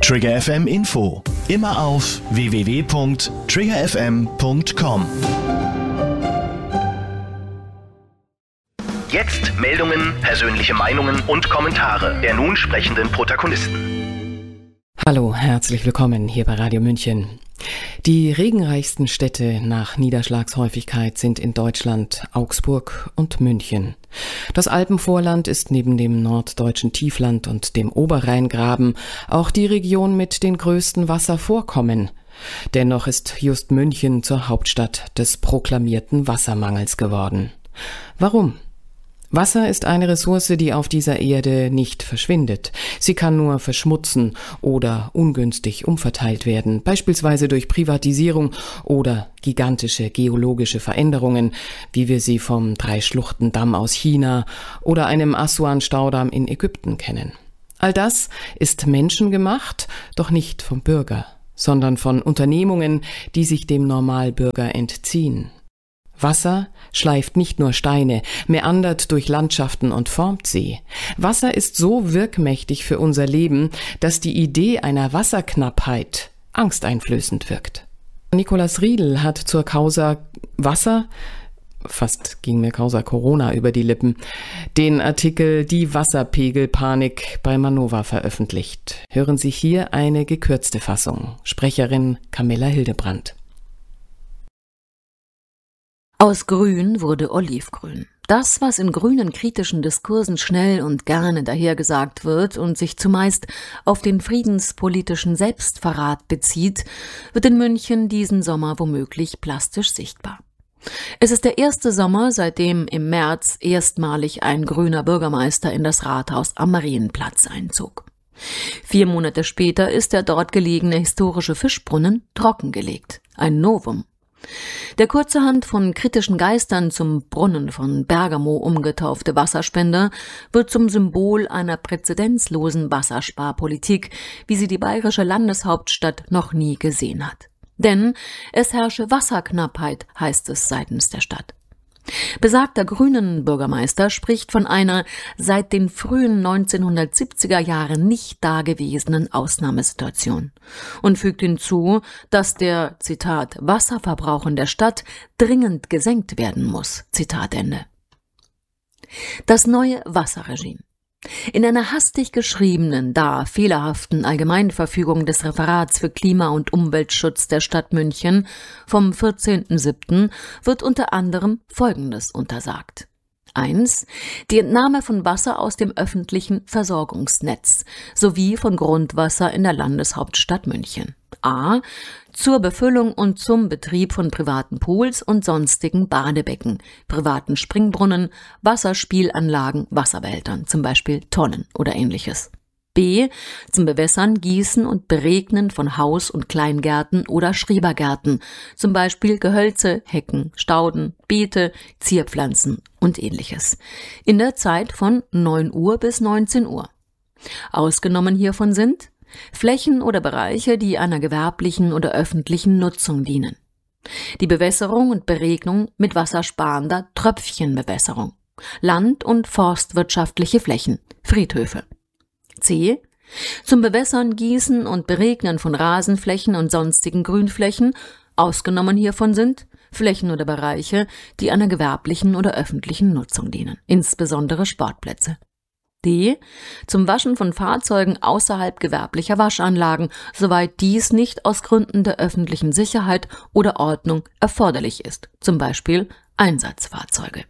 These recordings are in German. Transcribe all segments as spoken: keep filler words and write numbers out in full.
Trigger F M Info. Immer auf w w w punkt trigger f m punkt com. Jetzt Meldungen, persönliche Meinungen und Kommentare der nun sprechenden Protagonisten. Hallo, herzlich willkommen hier bei Radio München. Die regenreichsten Städte nach Niederschlagshäufigkeit sind in Deutschland Augsburg und München. Das Alpenvorland ist neben dem norddeutschen Tiefland und dem Oberrheingraben auch die Region mit den größten Wasservorkommen. Dennoch ist just München zur Hauptstadt des proklamierten Wassermangels geworden. Warum? Wasser ist eine Ressource, die auf dieser Erde nicht verschwindet. Sie kann nur verschmutzen oder ungünstig umverteilt werden, beispielsweise durch Privatisierung oder gigantische geologische Veränderungen, wie wir sie vom Drei-Schluchten-Damm aus China oder einem Assuan-Staudamm in Ägypten kennen. All das ist menschengemacht, doch nicht vom Bürger, sondern von Unternehmungen, die sich dem Normalbürger entziehen. Wasser schleift nicht nur Steine, meandert durch Landschaften und formt sie. Wasser ist so wirkmächtig für unser Leben, dass die Idee einer Wasserknappheit angsteinflößend wirkt. Nikolaus Riedl hat zur Causa Wasser, fast ging mir Causa Corona über die Lippen, den Artikel Die Wasserpegelpanik bei Manova veröffentlicht. Hören Sie hier eine gekürzte Fassung. Sprecherin Camilla Hildebrandt. Aus Grün wurde Olivgrün. Das, was in grünen kritischen Diskursen schnell und gerne dahergesagt wird und sich zumeist auf den friedenspolitischen Selbstverrat bezieht, wird in München diesen Sommer womöglich plastisch sichtbar. Es ist der erste Sommer, seitdem im März erstmalig ein grüner Bürgermeister in das Rathaus am Marienplatz einzog. Vier Monate später ist der dort gelegene historische Fischbrunnen trockengelegt. Ein Novum. Der kurzerhand von kritischen Geistern zum Brunnen von Bergamo umgetaufte Wasserspender wird zum Symbol einer präzedenzlosen Wassersparpolitik, wie sie die bayerische Landeshauptstadt noch nie gesehen hat. Denn es herrsche Wasserknappheit, heißt es seitens der Stadt. Besagter grünen Bürgermeister spricht von einer seit den frühen neunzehnhundertsiebziger Jahren nicht dagewesenen Ausnahmesituation und fügt hinzu, dass der, Zitat, Wasserverbrauch in der Stadt dringend gesenkt werden muss, Zitat Ende. Das neue Wasserregime. In einer hastig geschriebenen, da fehlerhaften Allgemeinverfügung des Referats für Klima- und Umweltschutz der Stadt München vom vierzehnten siebten wird unter anderem Folgendes untersagt. Eins. Die Entnahme von Wasser aus dem öffentlichen Versorgungsnetz sowie von Grundwasser in der Landeshauptstadt München. A. Zur Befüllung und zum Betrieb von privaten Pools und sonstigen Badebecken, privaten Springbrunnen, Wasserspielanlagen, Wasserbehältern, zum Beispiel Tonnen oder ähnliches. B. Zum Bewässern, Gießen und Beregnen von Haus- und Kleingärten oder Schrebergärten, zum Beispiel Gehölze, Hecken, Stauden, Beete, Zierpflanzen und ähnliches. In der Zeit von neun Uhr bis neunzehn Uhr. Ausgenommen hiervon sind Flächen oder Bereiche, die einer gewerblichen oder öffentlichen Nutzung dienen. Die Bewässerung und Beregnung mit wassersparender Tröpfchenbewässerung. Land- und forstwirtschaftliche Flächen, Friedhöfe. C. Zum Bewässern, Gießen und Beregnen von Rasenflächen und sonstigen Grünflächen, ausgenommen hiervon sind Flächen oder Bereiche, die einer gewerblichen oder öffentlichen Nutzung dienen, insbesondere Sportplätze. D. Zum Waschen von Fahrzeugen außerhalb gewerblicher Waschanlagen, soweit dies nicht aus Gründen der öffentlichen Sicherheit oder Ordnung erforderlich ist, zum Beispiel Einsatzfahrzeuge.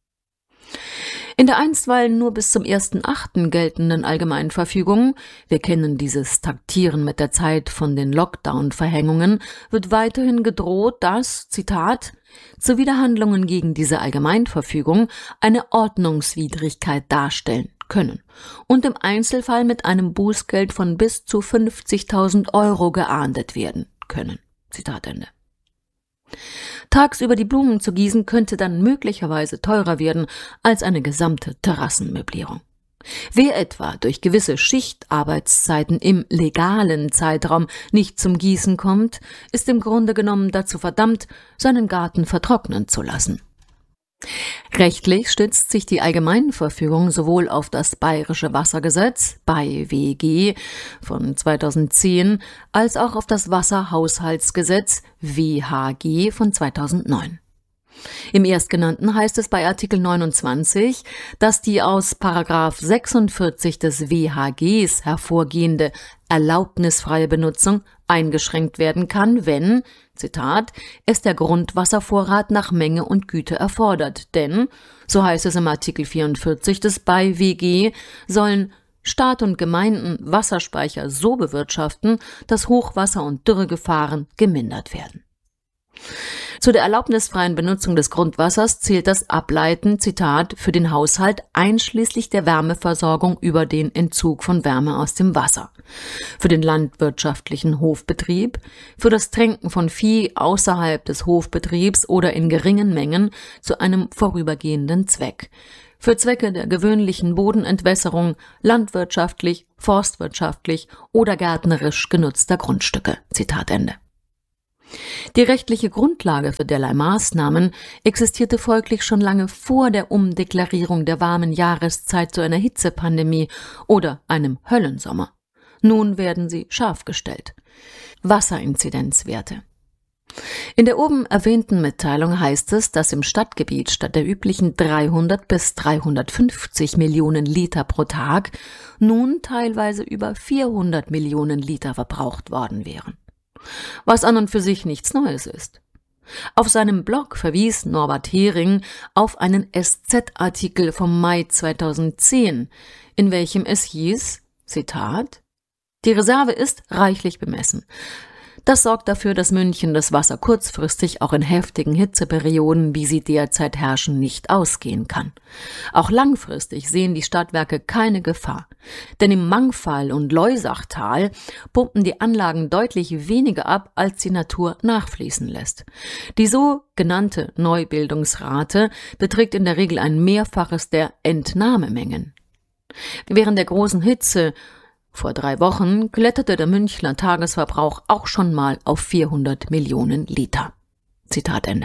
In der einstweilen nur bis zum ersten achten geltenden Allgemeinverfügung, wir kennen dieses Taktieren mit der Zeit von den Lockdown-Verhängungen, wird weiterhin gedroht, dass, Zitat, Zuwiderhandlungen gegen diese Allgemeinverfügung eine Ordnungswidrigkeit darstellen können und im Einzelfall mit einem Bußgeld von bis zu fünfzigtausend Euro geahndet werden können. Zitat Ende. Tagsüber die Blumen zu gießen könnte dann möglicherweise teurer werden als eine gesamte Terrassenmöblierung. Wer etwa durch gewisse Schichtarbeitszeiten im legalen Zeitraum nicht zum Gießen kommt, ist im Grunde genommen dazu verdammt, seinen Garten vertrocknen zu lassen. Rechtlich stützt sich die Allgemeinverfügung sowohl auf das Bayerische Wassergesetz B A I W G von zweitausendzehn als auch auf das Wasserhaushaltsgesetz W H G von zweitausendneun. Im erstgenannten heißt es bei Artikel neunundzwanzig, dass die aus Paragraph sechsundvierzig des W H Gs hervorgehende erlaubnisfreie Benutzung eingeschränkt werden kann, wenn, Zitat, es der Grundwasservorrat nach Menge und Güte erfordert. Denn, so heißt es im Artikel vierundvierzig des B A I W G, sollen Staat und Gemeinden Wasserspeicher so bewirtschaften, dass Hochwasser- und Dürregefahren gemindert werden. Zu der erlaubnisfreien Benutzung des Grundwassers zählt das Ableiten, Zitat, für den Haushalt einschließlich der Wärmeversorgung über den Entzug von Wärme aus dem Wasser, für den landwirtschaftlichen Hofbetrieb, für das Tränken von Vieh außerhalb des Hofbetriebs oder in geringen Mengen zu einem vorübergehenden Zweck, für Zwecke der gewöhnlichen Bodenentwässerung, landwirtschaftlich, forstwirtschaftlich oder gärtnerisch genutzter Grundstücke. Zitat Ende. Die rechtliche Grundlage für derlei Maßnahmen existierte folglich schon lange vor der Umdeklarierung der warmen Jahreszeit zu einer Hitzepandemie oder einem Höllensommer. Nun werden sie scharf gestellt. Wasserinzidenzwerte. In der oben erwähnten Mitteilung heißt es, dass im Stadtgebiet statt der üblichen dreihundert bis dreihundertfünfzig Millionen Liter pro Tag nun teilweise über vierhundert Millionen Liter verbraucht worden wären. Was an und für sich nichts Neues ist. Auf seinem Blog verwies Norbert Hering auf einen S Z-Artikel vom Mai zweitausendzehn, in welchem es hieß, Zitat, die Reserve ist reichlich bemessen. Das sorgt dafür, dass München das Wasser kurzfristig auch in heftigen Hitzeperioden, wie sie derzeit herrschen, nicht ausgehen kann. Auch langfristig sehen die Stadtwerke keine Gefahr. Denn im Mangfall und Loisachtal pumpen die Anlagen deutlich weniger ab, als die Natur nachfließen lässt. Die so genannte Neubildungsrate beträgt in der Regel ein Mehrfaches der Entnahmemengen. Während der großen Hitze vor drei Wochen kletterte der Münchner Tagesverbrauch auch schon mal auf vierhundert Millionen Liter. Zitat Ende.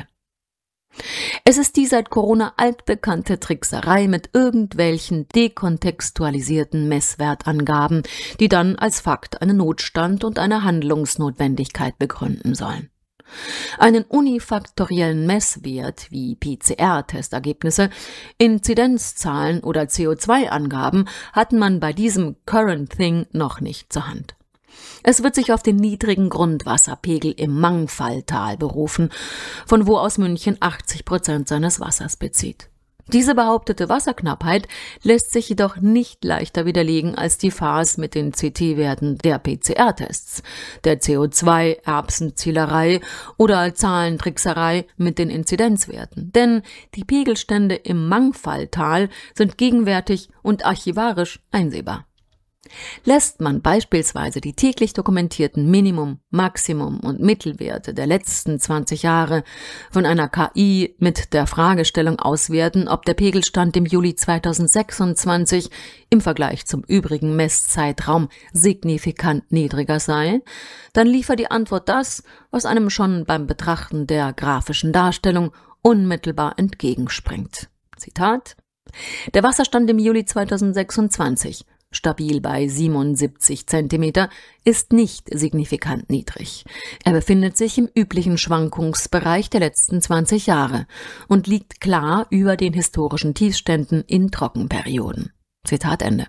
Es ist die seit Corona altbekannte Trickserei mit irgendwelchen dekontextualisierten Messwertangaben, die dann als Fakt einen Notstand und eine Handlungsnotwendigkeit begründen sollen. Einen unifaktoriellen Messwert wie P C R-Testergebnisse, Inzidenzzahlen oder C O zwei Angaben hatten man bei diesem Current Thing noch nicht zur Hand. Es wird sich auf den niedrigen Grundwasserpegel im Mangfalltal berufen, von wo aus München achtzig Prozent seines Wassers bezieht. Diese behauptete Wasserknappheit lässt sich jedoch nicht leichter widerlegen als die Farce mit den C T-Werten der P C R-Tests, der C O zwei Erbsenzielerei oder Zahlentrickserei mit den Inzidenzwerten. Denn die Pegelstände im Mangfalltal sind gegenwärtig und archivarisch einsehbar. Lässt man beispielsweise die täglich dokumentierten Minimum-, Maximum- und Mittelwerte der letzten zwanzig Jahre von einer K I mit der Fragestellung auswerten, ob der Pegelstand im Juli zweitausendsechsundzwanzig im Vergleich zum übrigen Messzeitraum signifikant niedriger sei, dann liefert die Antwort das, was einem schon beim Betrachten der grafischen Darstellung unmittelbar entgegenspringt. Zitat: Der Wasserstand im Juli zweitausendsechsundzwanzig, stabil bei siebenundsiebzig Zentimeter, ist nicht signifikant niedrig. Er befindet sich im üblichen Schwankungsbereich der letzten zwanzig Jahre und liegt klar über den historischen Tiefständen in Trockenperioden. Zitat Ende.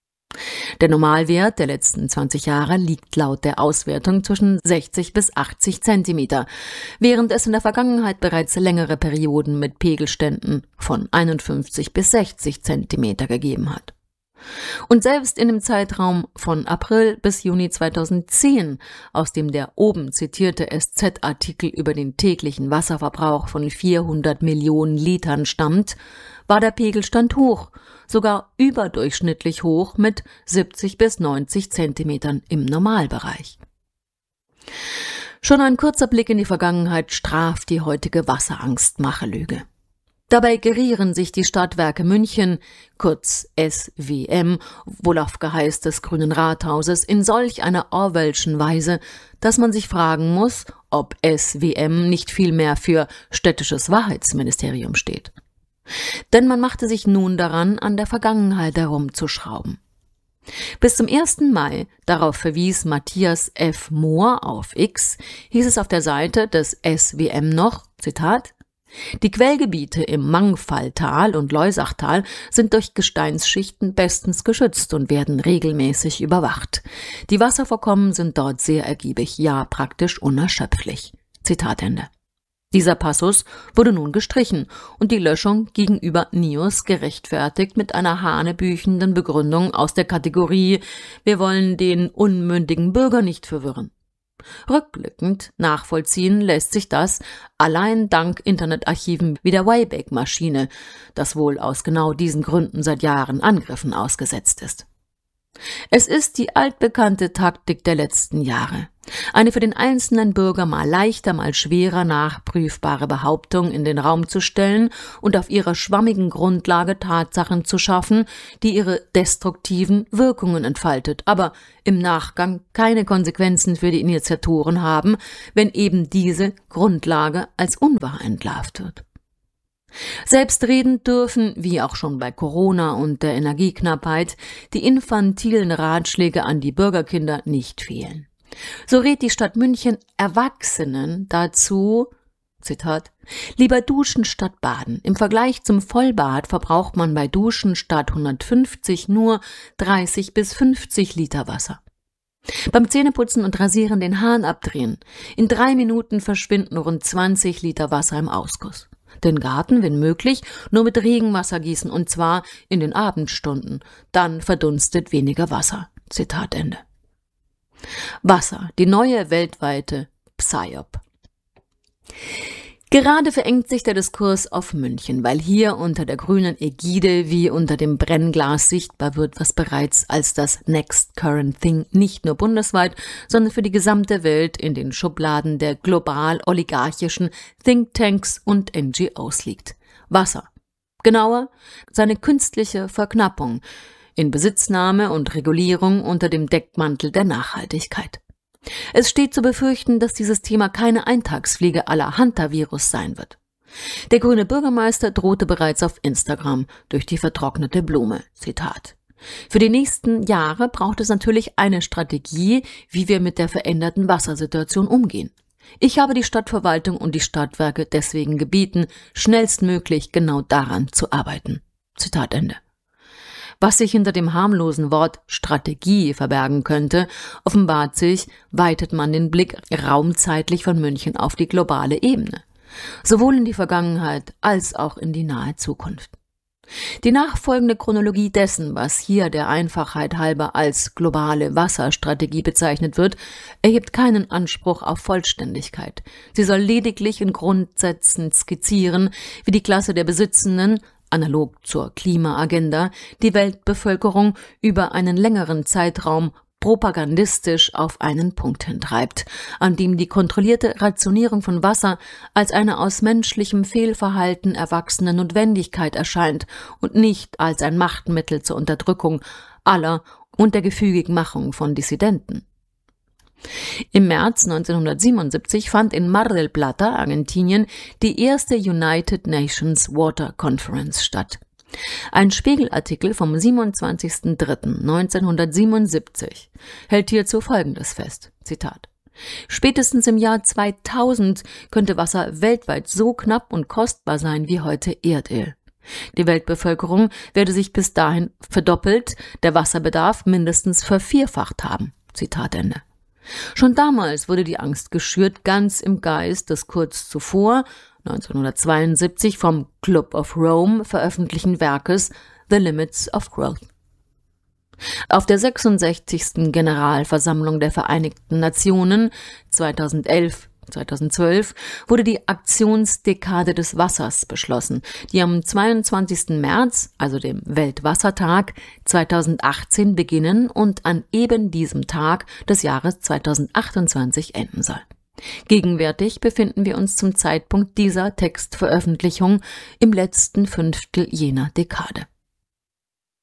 Der Normalwert der letzten zwanzig Jahre liegt laut der Auswertung zwischen sechzig bis achtzig Zentimeter, während es in der Vergangenheit bereits längere Perioden mit Pegelständen von einundfünfzig bis sechzig Zentimeter gegeben hat. Und selbst in dem Zeitraum von April bis Juni zweitausendzehn, aus dem der oben zitierte S Z-Artikel über den täglichen Wasserverbrauch von vierhundert Millionen Litern stammt, war der Pegelstand hoch, sogar überdurchschnittlich hoch mit siebzig bis neunzig Zentimetern im Normalbereich. Schon ein kurzer Blick in die Vergangenheit straft die heutige Wasserangstmacherlüge. Dabei gerieren sich die Stadtwerke München, kurz S W M, wohl auf Geheiß des Grünen Rathauses, in solch einer Orwellschen Weise, dass man sich fragen muss, ob S W M nicht vielmehr für städtisches Wahrheitsministerium steht. Denn man machte sich nun daran, an der Vergangenheit herumzuschrauben. Bis zum ersten Mai, darauf verwies Matthias F. Mohr auf X, hieß es auf der Seite des S W M noch, Zitat, die Quellgebiete im Mangfalltal und Loisachtal sind durch Gesteinsschichten bestens geschützt und werden regelmäßig überwacht. Die Wasservorkommen sind dort sehr ergiebig, ja praktisch unerschöpflich. Zitat Ende. Dieser Passus wurde nun gestrichen und die Löschung gegenüber Nius gerechtfertigt mit einer hanebüchenden Begründung aus der Kategorie „Wir wollen den unmündigen Bürger nicht verwirren". Rückblickend nachvollziehen lässt sich das allein dank Internetarchiven wie der Wayback-Maschine, das wohl aus genau diesen Gründen seit Jahren Angriffen ausgesetzt ist. Es ist die altbekannte Taktik der letzten Jahre. Eine für den einzelnen Bürger mal leichter, mal schwerer nachprüfbare Behauptung in den Raum zu stellen und auf ihrer schwammigen Grundlage Tatsachen zu schaffen, die ihre destruktiven Wirkungen entfaltet, aber im Nachgang keine Konsequenzen für die Initiatoren haben, wenn eben diese Grundlage als unwahr entlarvt wird. Selbstredend dürfen, wie auch schon bei Corona und der Energieknappheit, die infantilen Ratschläge an die Bürgerkinder nicht fehlen. So rät die Stadt München Erwachsenen dazu, Zitat, lieber duschen statt baden. Im Vergleich zum Vollbad verbraucht man bei Duschen statt hundertfünfzig nur dreißig bis fünfzig Liter Wasser. Beim Zähneputzen und Rasieren den Hahn abdrehen. In drei Minuten verschwinden rund zwanzig Liter Wasser im Ausguss. Den Garten, wenn möglich, nur mit Regenwasser gießen, und zwar in den Abendstunden. Dann verdunstet weniger Wasser. Zitat Ende. Wasser, die neue weltweite Psyop. Gerade verengt sich der Diskurs auf München, weil hier unter der grünen Ägide wie unter dem Brennglas sichtbar wird, was bereits als das Next Current Thing nicht nur bundesweit, sondern für die gesamte Welt in den Schubladen der global-oligarchischen Thinktanks und N G Os liegt. Wasser. Genauer, seine künstliche Verknappung in Besitznahme und Regulierung unter dem Deckmantel der Nachhaltigkeit. Es steht zu befürchten, dass dieses Thema keine Eintagsfliege à la Hantavirus sein wird. Der grüne Bürgermeister drohte bereits auf Instagram durch die vertrocknete Blume. Zitat. Für die nächsten Jahre braucht es natürlich eine Strategie, wie wir mit der veränderten Wassersituation umgehen. Ich habe die Stadtverwaltung und die Stadtwerke deswegen gebeten, schnellstmöglich genau daran zu arbeiten. Zitat Ende. Was sich hinter dem harmlosen Wort Strategie verbergen könnte, offenbart sich, weitet man den Blick raumzeitlich von München auf die globale Ebene, sowohl in die Vergangenheit als auch in die nahe Zukunft. Die nachfolgende Chronologie dessen, was hier der Einfachheit halber als globale Wasserstrategie bezeichnet wird, erhebt keinen Anspruch auf Vollständigkeit. Sie soll lediglich in Grundsätzen skizzieren, wie die Klasse der Besitzenden, analog zur Klimaagenda, die Weltbevölkerung über einen längeren Zeitraum propagandistisch auf einen Punkt hintreibt, an dem die kontrollierte Rationierung von Wasser als eine aus menschlichem Fehlverhalten erwachsene Notwendigkeit erscheint und nicht als ein Machtmittel zur Unterdrückung aller und der gefügigen Machung von Dissidenten. Im März neunzehnhundertsiebenundsiebzig fand in Mar del Plata, Argentinien, die erste United Nations Water Conference statt. Ein Spiegelartikel vom siebenundzwanzigsten dritten neunzehnhundertsiebenundsiebzig hält hierzu Folgendes fest, Zitat. Spätestens im Jahr zweitausend könnte Wasser weltweit so knapp und kostbar sein wie heute Erdöl. Die Weltbevölkerung werde sich bis dahin verdoppelt, der Wasserbedarf mindestens vervierfacht haben. Zitat Ende. Schon damals wurde die Angst geschürt, ganz im Geist des kurz zuvor, neunzehnhundertzweiundsiebzig vom Club of Rome veröffentlichten Werkes The Limits of Growth. Auf der sechsundsechzigsten Generalversammlung der Vereinigten Nationen zweitausendelf zweitausendzwölf wurde die Aktionsdekade des Wassers beschlossen, die am zweiundzwanzigsten März, also dem Weltwassertag, zweitausendachtzehn beginnen und an eben diesem Tag des Jahres zweitausendachtundzwanzig enden soll. Gegenwärtig befinden wir uns zum Zeitpunkt dieser Textveröffentlichung im letzten Fünftel jener Dekade.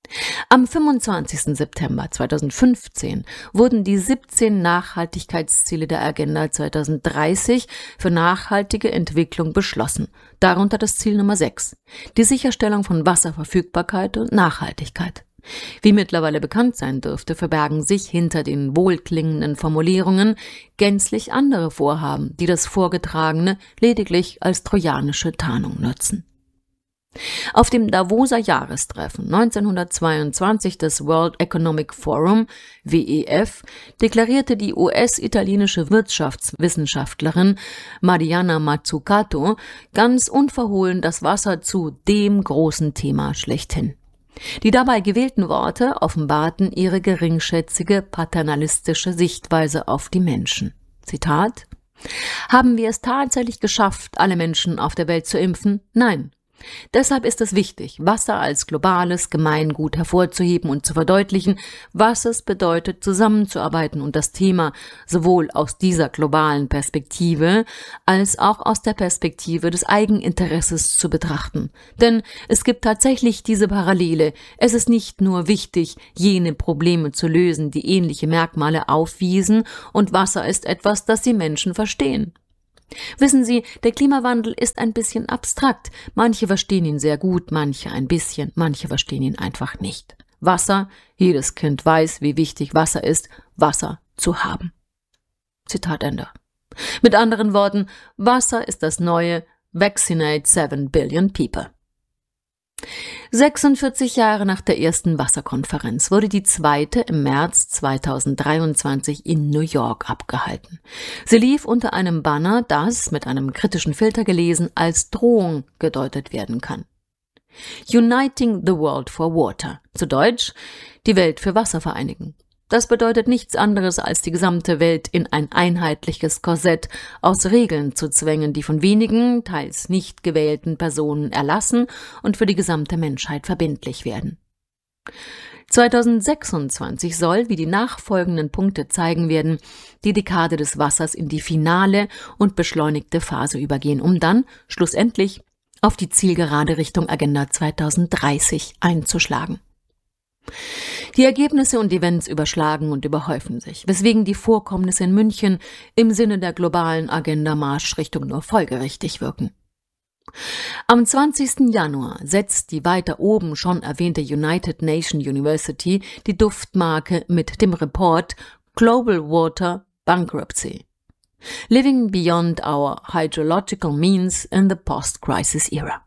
Am fünfundzwanzigsten September zweitausendfünfzehn wurden die siebzehn Nachhaltigkeitsziele der Agenda zweitausenddreißig für nachhaltige Entwicklung beschlossen, darunter das Ziel Nummer sechs, die Sicherstellung von Wasserverfügbarkeit und Nachhaltigkeit. Wie mittlerweile bekannt sein dürfte, verbergen sich hinter den wohlklingenden Formulierungen gänzlich andere Vorhaben, die das Vorgetragene lediglich als trojanische Tarnung nutzen. Auf dem Davoser Jahrestreffen neunzehnhundertzweiundzwanzig des World Economic Forum, W E F, deklarierte die U S-italienische Wirtschaftswissenschaftlerin Mariana Mazzucato ganz unverhohlen das Wasser zu dem großen Thema schlechthin. Die dabei gewählten Worte offenbarten ihre geringschätzige, paternalistische Sichtweise auf die Menschen. Zitat: Haben wir es tatsächlich geschafft, alle Menschen auf der Welt zu impfen? Nein. Deshalb ist es wichtig, Wasser als globales Gemeingut hervorzuheben und zu verdeutlichen, was es bedeutet, zusammenzuarbeiten und das Thema sowohl aus dieser globalen Perspektive als auch aus der Perspektive des Eigeninteresses zu betrachten. Denn es gibt tatsächlich diese Parallele. Es ist nicht nur wichtig, jene Probleme zu lösen, die ähnliche Merkmale aufwiesen, und Wasser ist etwas, das die Menschen verstehen. Wissen Sie, der Klimawandel ist ein bisschen abstrakt. Manche verstehen ihn sehr gut, manche ein bisschen, manche verstehen ihn einfach nicht. Wasser, jedes Kind weiß, wie wichtig Wasser ist, Wasser zu haben. Zitat Ende. Mit anderen Worten, Wasser ist das neue Vaccinate seven billion people. sechsundvierzig Jahre nach der ersten Wasserkonferenz wurde die zweite im März zweitausenddreiundzwanzig in New York abgehalten. Sie lief unter einem Banner, das, mit einem kritischen Filter gelesen, als Drohung gedeutet werden kann. Uniting the World for Water, zu Deutsch, die Welt für Wasser vereinigen. Das bedeutet nichts anderes, als die gesamte Welt in ein einheitliches Korsett aus Regeln zu zwängen, die von wenigen, teils nicht gewählten Personen erlassen und für die gesamte Menschheit verbindlich werden. zweitausendsechsundzwanzig soll, wie die nachfolgenden Punkte zeigen werden, die Dekade des Wassers in die finale und beschleunigte Phase übergehen, um dann schlussendlich auf die Zielgerade Richtung Agenda zweitausenddreißig einzuschlagen. Die Ergebnisse und Events überschlagen und überhäufen sich, weswegen die Vorkommnisse in München im Sinne der globalen Agenda-Marschrichtung nur folgerichtig wirken. Am zwanzigsten Januar setzt die weiter oben schon erwähnte United Nations University die Duftmarke mit dem Report Global Water Bankruptcy: Living Beyond Our Hydrological Means in the Post-Crisis Era.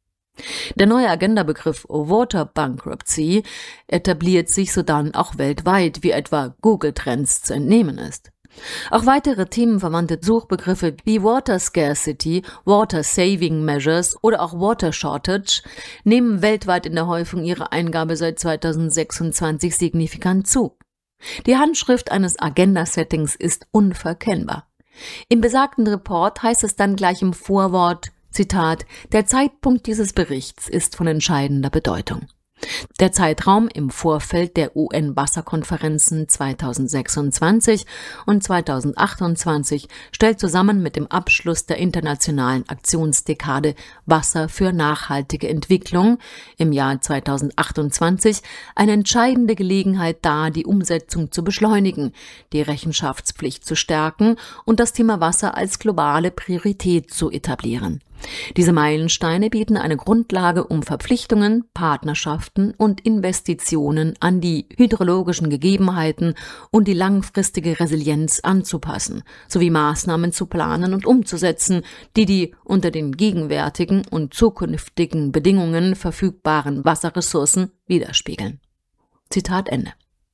Der neue Agenda-Begriff Water Bankruptcy etabliert sich sodann auch weltweit, wie etwa Google Trends zu entnehmen ist. Auch weitere themenverwandte Suchbegriffe wie Water Scarcity, Water Saving Measures oder auch Water Shortage nehmen weltweit in der Häufung ihre Eingabe seit zweitausendsechsundzwanzig signifikant zu. Die Handschrift eines Agenda-Settings ist unverkennbar. Im besagten Report heißt es dann gleich im Vorwort, Zitat: Der Zeitpunkt dieses Berichts ist von entscheidender Bedeutung. Der Zeitraum im Vorfeld der U N-Wasserkonferenzen zweitausendsechsundzwanzig und zweitausendachtundzwanzig stellt zusammen mit dem Abschluss der internationalen Aktionsdekade Wasser für nachhaltige Entwicklung im Jahr zweitausendachtundzwanzig eine entscheidende Gelegenheit dar, die Umsetzung zu beschleunigen, die Rechenschaftspflicht zu stärken und das Thema Wasser als globale Priorität zu etablieren. Diese Meilensteine bieten eine Grundlage, um Verpflichtungen, Partnerschaften und Investitionen an die hydrologischen Gegebenheiten und die langfristige Resilienz anzupassen, sowie Maßnahmen zu planen und umzusetzen, die die unter den gegenwärtigen und zukünftigen Bedingungen verfügbaren Wasserressourcen widerspiegeln. Zitat Ende.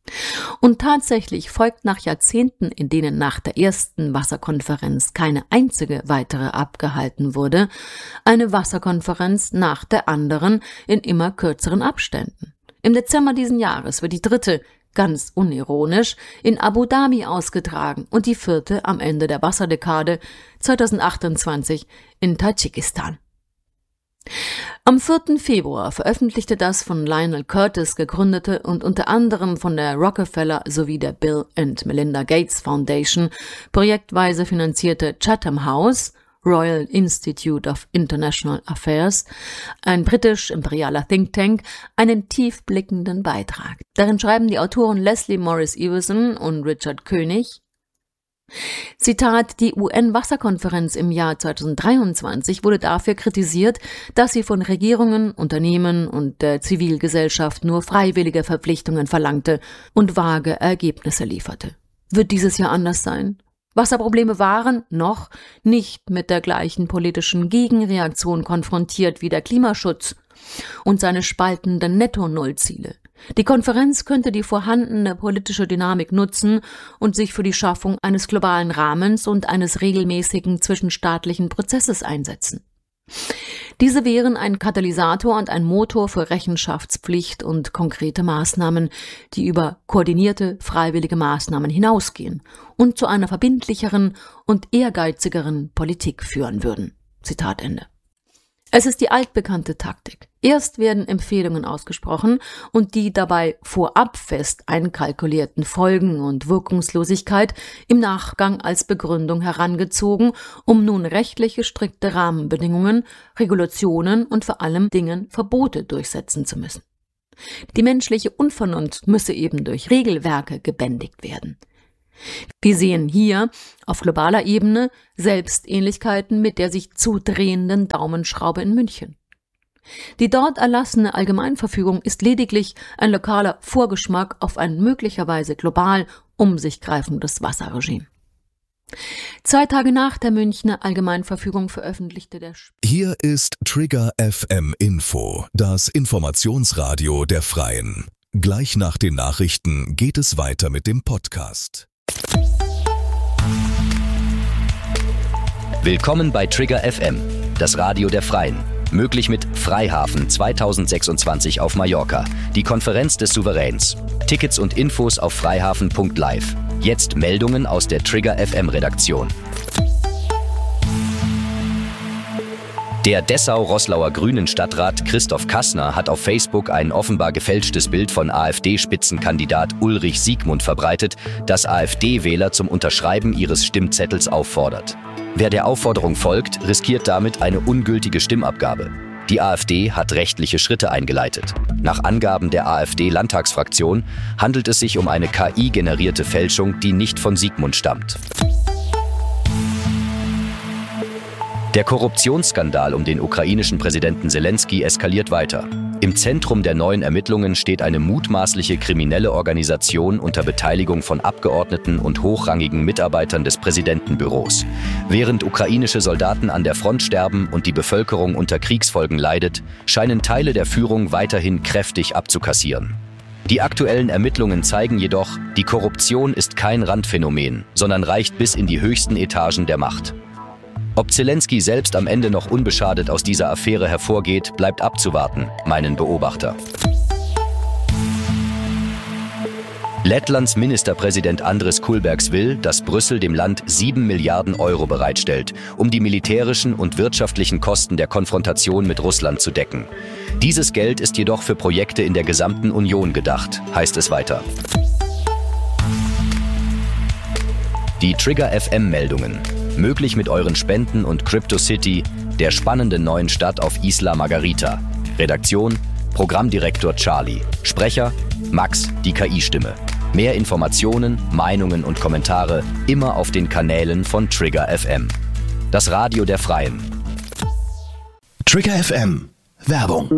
Und tatsächlich folgt nach Jahrzehnten, in denen nach der ersten Wasserkonferenz keine einzige weitere abgehalten wurde, eine Wasserkonferenz nach der anderen in immer kürzeren Abständen. Im Dezember diesen Jahres wird die dritte, ganz unironisch, in Abu Dhabi ausgetragen und die vierte am Ende der Wasserdekade zweitausendachtundzwanzig in Tadschikistan. Am vierten Februar veröffentlichte das von Lionel Curtis gegründete und unter anderem von der Rockefeller sowie der Bill and Melinda Gates Foundation projektweise finanzierte Chatham House, Royal Institute of International Affairs, ein britisch-imperialer Think Tank, einen tiefblickenden Beitrag. Darin schreiben die Autoren Leslie Morris Everson und Richard König: Zitat, die U N-Wasserkonferenz im Jahr zweitausenddreiundzwanzig wurde dafür kritisiert, dass sie von Regierungen, Unternehmen und der Zivilgesellschaft nur freiwillige Verpflichtungen verlangte und vage Ergebnisse lieferte. Wird dieses Jahr anders sein? Wasserprobleme waren noch nicht mit der gleichen politischen Gegenreaktion konfrontiert wie der Klimaschutz und seine spaltenden Netto-Null-Ziele. Die Konferenz könnte die vorhandene politische Dynamik nutzen und sich für die Schaffung eines globalen Rahmens und eines regelmäßigen zwischenstaatlichen Prozesses einsetzen. Diese wären ein Katalysator und ein Motor für Rechenschaftspflicht und konkrete Maßnahmen, die über koordinierte, freiwillige Maßnahmen hinausgehen und zu einer verbindlicheren und ehrgeizigeren Politik führen würden. Zitat Ende. Es ist die altbekannte Taktik. Erst werden Empfehlungen ausgesprochen und die dabei vorab fest einkalkulierten Folgen und Wirkungslosigkeit im Nachgang als Begründung herangezogen, um nun rechtliche strikte Rahmenbedingungen, Regulationen und vor allem Dingen Verbote durchsetzen zu müssen. Die menschliche Unvernunft müsse eben durch Regelwerke gebändigt werden. Wir sehen hier auf globaler Ebene Selbstähnlichkeiten mit der sich zudrehenden Daumenschraube in München. Die dort erlassene Allgemeinverfügung ist lediglich ein lokaler Vorgeschmack auf ein möglicherweise global um sich greifendes Wasserregime. Zwei Tage nach der Münchner Allgemeinverfügung veröffentlichte der Sp- Hier ist Trigger F M Info, das Informationsradio der Freien. Gleich nach den Nachrichten geht es weiter mit dem Podcast. Willkommen bei Trigger F M, das Radio der Freien. Möglich mit Freihafen zweitausendsechsundzwanzig auf Mallorca, die Konferenz des Souveräns. Tickets und Infos auf freihafen punkt live. Jetzt Meldungen aus der Trigger F M Redaktion. Der Dessau-Roßlauer Grünen-Stadtrat Christoph Kassner hat auf Facebook ein offenbar gefälschtes Bild von AfD-Spitzenkandidat Ulrich Siegmund verbreitet, das AfD-Wähler zum Unterschreiben ihres Stimmzettels auffordert. Wer der Aufforderung folgt, riskiert damit eine ungültige Stimmabgabe. Die AfD hat rechtliche Schritte eingeleitet. Nach Angaben der AfD-Landtagsfraktion handelt es sich um eine K I-generierte Fälschung, die nicht von Siegmund stammt. Der Korruptionsskandal um den ukrainischen Präsidenten Selenskyj eskaliert weiter. Im Zentrum der neuen Ermittlungen steht eine mutmaßliche kriminelle Organisation unter Beteiligung von Abgeordneten und hochrangigen Mitarbeitern des Präsidentenbüros. Während ukrainische Soldaten an der Front sterben und die Bevölkerung unter Kriegsfolgen leidet, scheinen Teile der Führung weiterhin kräftig abzukassieren. Die aktuellen Ermittlungen zeigen jedoch, die Korruption ist kein Randphänomen, sondern reicht bis in die höchsten Etagen der Macht. Ob Zelenskyj selbst am Ende noch unbeschadet aus dieser Affäre hervorgeht, bleibt abzuwarten, meinen Beobachter. Lettlands Ministerpräsident Andris Kulbergs will, dass Brüssel dem Land sieben Milliarden Euro bereitstellt, um die militärischen und wirtschaftlichen Kosten der Konfrontation mit Russland zu decken. Dieses Geld ist jedoch für Projekte in der gesamten Union gedacht, heißt es weiter. Die Trigger F M-Meldungen. Möglich mit euren Spenden und CryptoCity, der spannenden neuen Stadt auf Isla Margarita. Redaktion, Programmdirektor Charlie. Sprecher, Max, die K I-Stimme. Mehr Informationen, Meinungen und Kommentare immer auf den Kanälen von Trigger F M. Das Radio der Freien. Trigger F M. Werbung.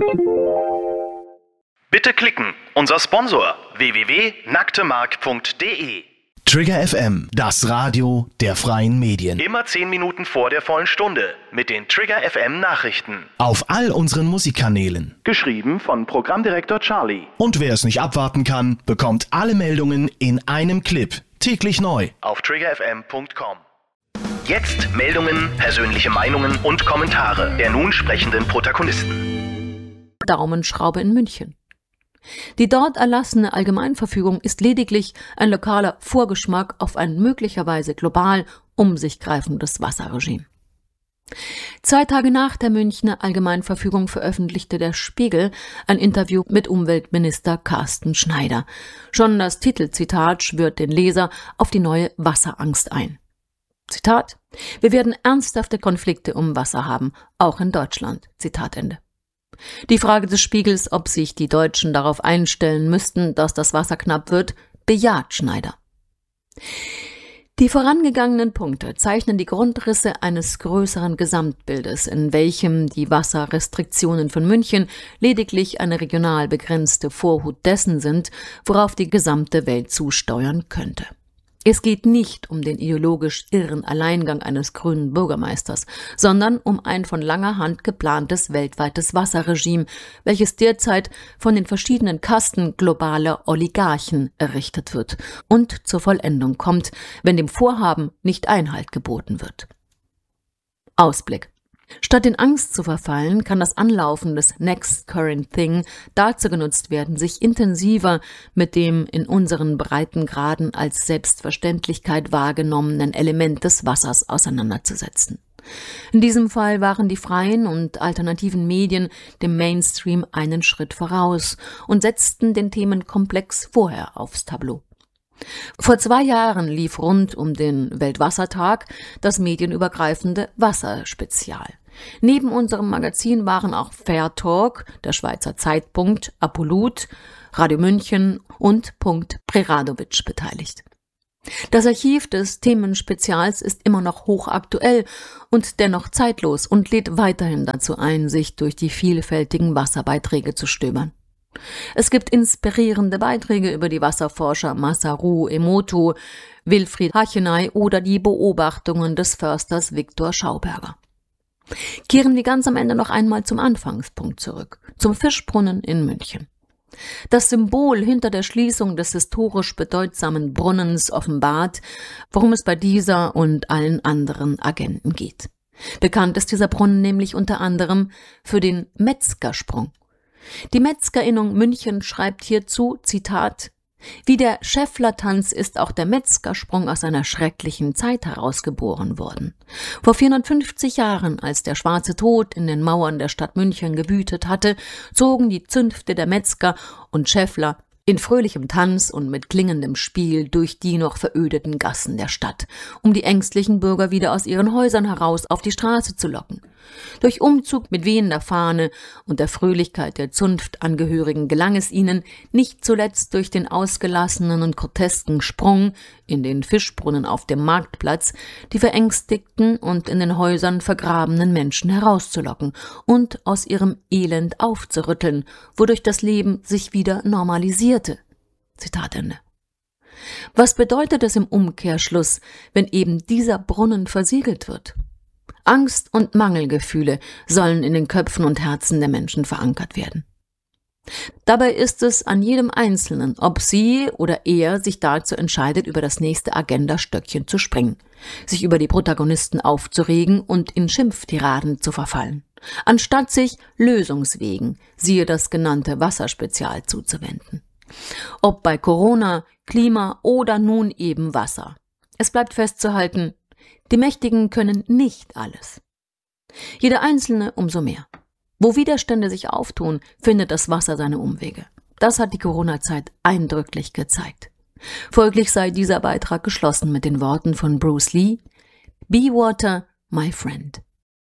Bitte klicken. Unser Sponsor w w w punkt nacktemark punkt de. Trigger F M, das Radio der freien Medien. Immer zehn Minuten vor der vollen Stunde mit den Trigger F M Nachrichten. Auf all unseren Musikkanälen. Geschrieben von Programmdirektor Charlie. Und wer es nicht abwarten kann, bekommt alle Meldungen in einem Clip. Täglich neu. Auf trigger f m punkt com. Jetzt Meldungen, persönliche Meinungen und Kommentare der nun sprechenden Protagonisten. Daumenschraube in München. Die dort erlassene Allgemeinverfügung ist lediglich ein lokaler Vorgeschmack auf ein möglicherweise global um sich greifendes Wasserregime. Zwei Tage nach der Münchner Allgemeinverfügung veröffentlichte der Spiegel ein Interview mit Umweltminister Carsten Schneider. Schon das Titelzitat schwört den Leser auf die neue Wasserangst ein. Zitat: Wir werden ernsthafte Konflikte um Wasser haben, auch in Deutschland. Zitat Ende. Die Frage des Spiegels, ob sich die Deutschen darauf einstellen müssten, dass das Wasser knapp wird, bejaht Schneider. Die vorangegangenen Punkte zeichnen die Grundrisse eines größeren Gesamtbildes, in welchem die Wasserrestriktionen von München lediglich eine regional begrenzte Vorhut dessen sind, worauf die gesamte Welt zusteuern könnte. Es geht nicht um den ideologisch irren Alleingang eines grünen Bürgermeisters, sondern um ein von langer Hand geplantes weltweites Wasserregime, welches derzeit von den verschiedenen Kasten globaler Oligarchen errichtet wird und zur Vollendung kommt, wenn dem Vorhaben nicht Einhalt geboten wird. Ausblick. Statt in Angst zu verfallen, kann das Anlaufen des Next Current Thing dazu genutzt werden, sich intensiver mit dem in unseren Breitengraden als Selbstverständlichkeit wahrgenommenen Element des Wassers auseinanderzusetzen. In diesem Fall waren die freien und alternativen Medien dem Mainstream einen Schritt voraus und setzten den Themenkomplex vorher aufs Tableau. Vor zwei Jahren lief rund um den Weltwassertag das medienübergreifende Wasserspezial. Neben unserem Magazin waren auch Fair Talk, der Schweizer Zeitpunkt, Apolut, Radio München und Punkt Preradovic beteiligt. Das Archiv des Themenspezials ist immer noch hochaktuell und dennoch zeitlos und lädt weiterhin dazu ein, sich durch die vielfältigen Wasserbeiträge zu stöbern. Es gibt inspirierende Beiträge über die Wasserforscher Masaru Emoto, Wilfried Hachenay oder die Beobachtungen des Försters Viktor Schauberger. Kehren wir ganz am Ende noch einmal zum Anfangspunkt zurück, zum Fischbrunnen in München. Das Symbol hinter der Schließung des historisch bedeutsamen Brunnens offenbart, worum es bei dieser und allen anderen Agenten geht. Bekannt ist dieser Brunnen nämlich unter anderem für den Metzgersprung. Die Metzgerinnung München schreibt hierzu, Zitat: Wie der Schäfflertanz ist auch der Metzgersprung aus einer schrecklichen Zeit herausgeboren worden. Vor vierhundertfünfzig Jahren, als der schwarze Tod in den Mauern der Stadt München gewütet hatte, zogen die Zünfte der Metzger und Schäffler in fröhlichem Tanz und mit klingendem Spiel durch die noch verödeten Gassen der Stadt, um die ängstlichen Bürger wieder aus ihren Häusern heraus auf die Straße zu locken. Durch Umzug mit wehender Fahne und der Fröhlichkeit der Zunftangehörigen gelang es ihnen, nicht zuletzt durch den ausgelassenen und grotesken Sprung in den Fischbrunnen auf dem Marktplatz, die verängstigten und in den Häusern vergrabenen Menschen herauszulocken und aus ihrem Elend aufzurütteln, wodurch das Leben sich wieder normalisierte. Zitat Ende. Was bedeutet es im Umkehrschluss, wenn eben dieser Brunnen versiegelt wird? Angst und Mangelgefühle sollen in den Köpfen und Herzen der Menschen verankert werden. Dabei ist es an jedem Einzelnen, ob sie oder er sich dazu entscheidet, über das nächste Agendastöckchen zu springen, sich über die Protagonisten aufzuregen und in Schimpftiraden zu verfallen, anstatt sich Lösungswegen, siehe das genannte Wasserspezial, zuzuwenden. Ob bei Corona, Klima oder nun eben Wasser. Es bleibt festzuhalten, die Mächtigen können nicht alles. Jeder Einzelne umso mehr. Wo Widerstände sich auftun, findet das Wasser seine Umwege. Das hat die Corona-Zeit eindrücklich gezeigt. Folglich sei dieser Beitrag geschlossen mit den Worten von Bruce Lee: Be water, my friend.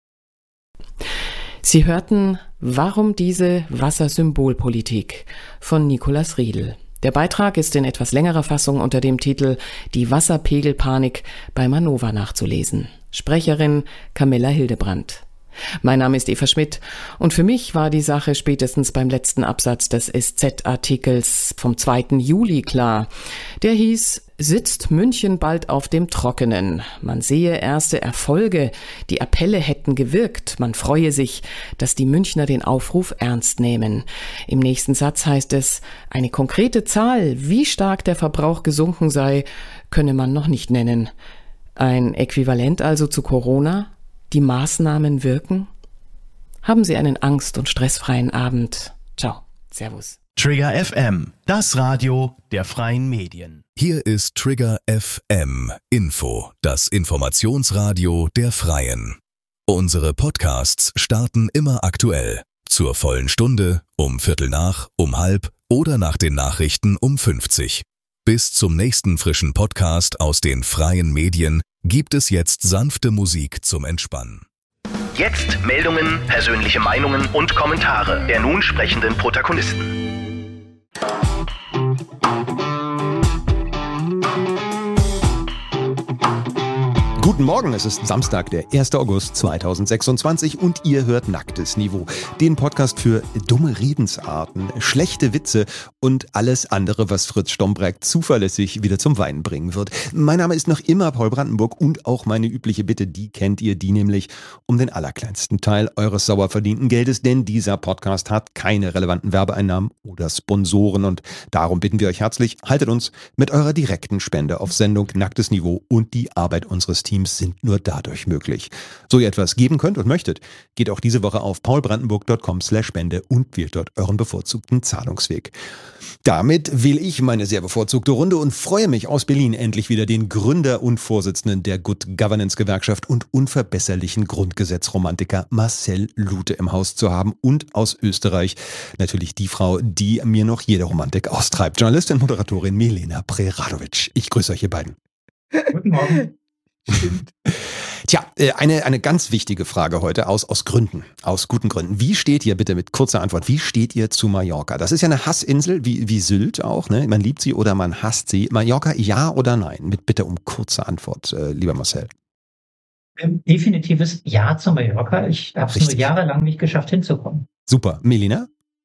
Sie hörten Warum diese Wassersymbolpolitik von Nikolaus Riedel. Der Beitrag ist in etwas längerer Fassung unter dem Titel Die Wasserpegelpanik bei Manova nachzulesen. Sprecherin Camilla Hildebrandt. Mein Name ist Eva Schmidt und für mich war die Sache spätestens beim letzten Absatz des S Z-Artikels vom zweiten Juli klar. Der hieß: Sitzt München bald auf dem Trockenen? Man sehe erste Erfolge, die Appelle hätten gewirkt, man freue sich, dass die Münchner den Aufruf ernst nehmen. Im nächsten Satz heißt es, eine konkrete Zahl, wie stark der Verbrauch gesunken sei, könne man noch nicht nennen. Ein Äquivalent also zu Corona? Die Maßnahmen wirken? Haben Sie einen angst- und stressfreien Abend. Ciao. Servus. Trigger F M, das Radio der freien Medien. Hier ist Trigger F M Info, das Informationsradio der Freien. Unsere Podcasts starten immer aktuell. Zur vollen Stunde, um Viertel nach, um halb oder nach den Nachrichten um fünfzig. Bis zum nächsten frischen Podcast aus den freien Medien gibt es jetzt sanfte Musik zum Entspannen. Jetzt Meldungen, persönliche Meinungen und Kommentare der nun sprechenden Protagonisten. Guten Morgen, es ist Samstag, der erster August zweitausendsechsundzwanzig und ihr hört Nacktes Niveau, den Podcast für dumme Redensarten, schlechte Witze und alles andere, was Fritz Stombreck zuverlässig wieder zum Weinen bringen wird. Mein Name ist noch immer Paul Brandenburg und auch meine übliche Bitte, die kennt ihr, die nämlich um den allerkleinsten Teil eures sauer verdienten Geldes, denn dieser Podcast hat keine relevanten Werbeeinnahmen oder Sponsoren und darum bitten wir euch herzlich, haltet uns mit eurer direkten Spende auf Sendung. Nacktes Niveau und die Arbeit unseres Teams sind nur dadurch möglich. So ihr etwas geben könnt und möchtet, geht auch diese Woche auf paulbrandenburg punkt com slash spende und wählt dort euren bevorzugten Zahlungsweg. Damit wähle ich meine sehr bevorzugte Runde und freue mich aus Berlin endlich wieder den Gründer und Vorsitzenden der Good Governance Gewerkschaft und unverbesserlichen Grundgesetzromantiker Marcel Lute im Haus zu haben und aus Österreich natürlich die Frau, die mir noch jede Romantik austreibt. Journalistin und Moderatorin Milena Preradovic. Ich grüße euch ihr beiden. Guten Morgen. Tja, eine, eine ganz wichtige Frage heute aus, aus Gründen, aus guten Gründen. Wie steht ihr, bitte mit kurzer Antwort, wie steht ihr zu Mallorca? Das ist ja eine Hassinsel, wie, wie Sylt auch, ne? Man liebt sie oder man hasst sie. Mallorca, ja oder nein? Mit bitte um kurze Antwort, äh, lieber Marcel. Definitives Ja zu Mallorca. Ich habe es nur jahrelang nicht geschafft hinzukommen. Super. Melina?